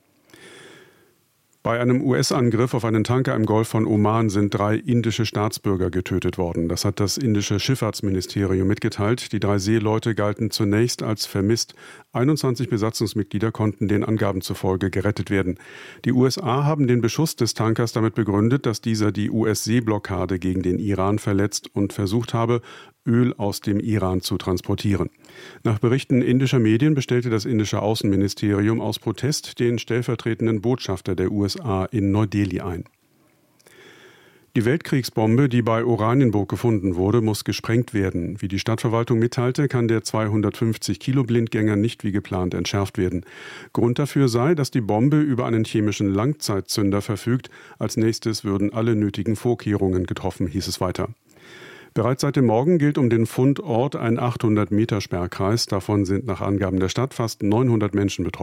Bei einem U S-Angriff auf einen Tanker im Golf von Oman sind drei indische Staatsbürger getötet worden. Das hat das indische Schifffahrtsministerium mitgeteilt. Die drei Seeleute galten zunächst als vermisst. einundzwanzig Besatzungsmitglieder konnten den Angaben zufolge gerettet werden. Die U S A haben den Beschuss des Tankers damit begründet, dass dieser die U S-Seeblockade gegen den Iran verletzt und versucht habe, Öl aus dem Iran zu transportieren. Nach Berichten indischer Medien bestellte das indische Außenministerium aus Protest den stellvertretenden Botschafter der U S A in Neu-Delhi ein. Die Weltkriegsbombe, die bei Oranienburg gefunden wurde, muss gesprengt werden. Wie die Stadtverwaltung mitteilte, kann der zweihundertfünfzig Kilo Blindgänger nicht wie geplant entschärft werden. Grund dafür sei, dass die Bombe über einen chemischen Langzeitzünder verfügt. Als nächstes würden alle nötigen Vorkehrungen getroffen, hieß es weiter. Bereits seit dem Morgen gilt um den Fundort ein achthundert Meter Sperrkreis. Davon sind nach Angaben der Stadt fast neunhundert Menschen betroffen.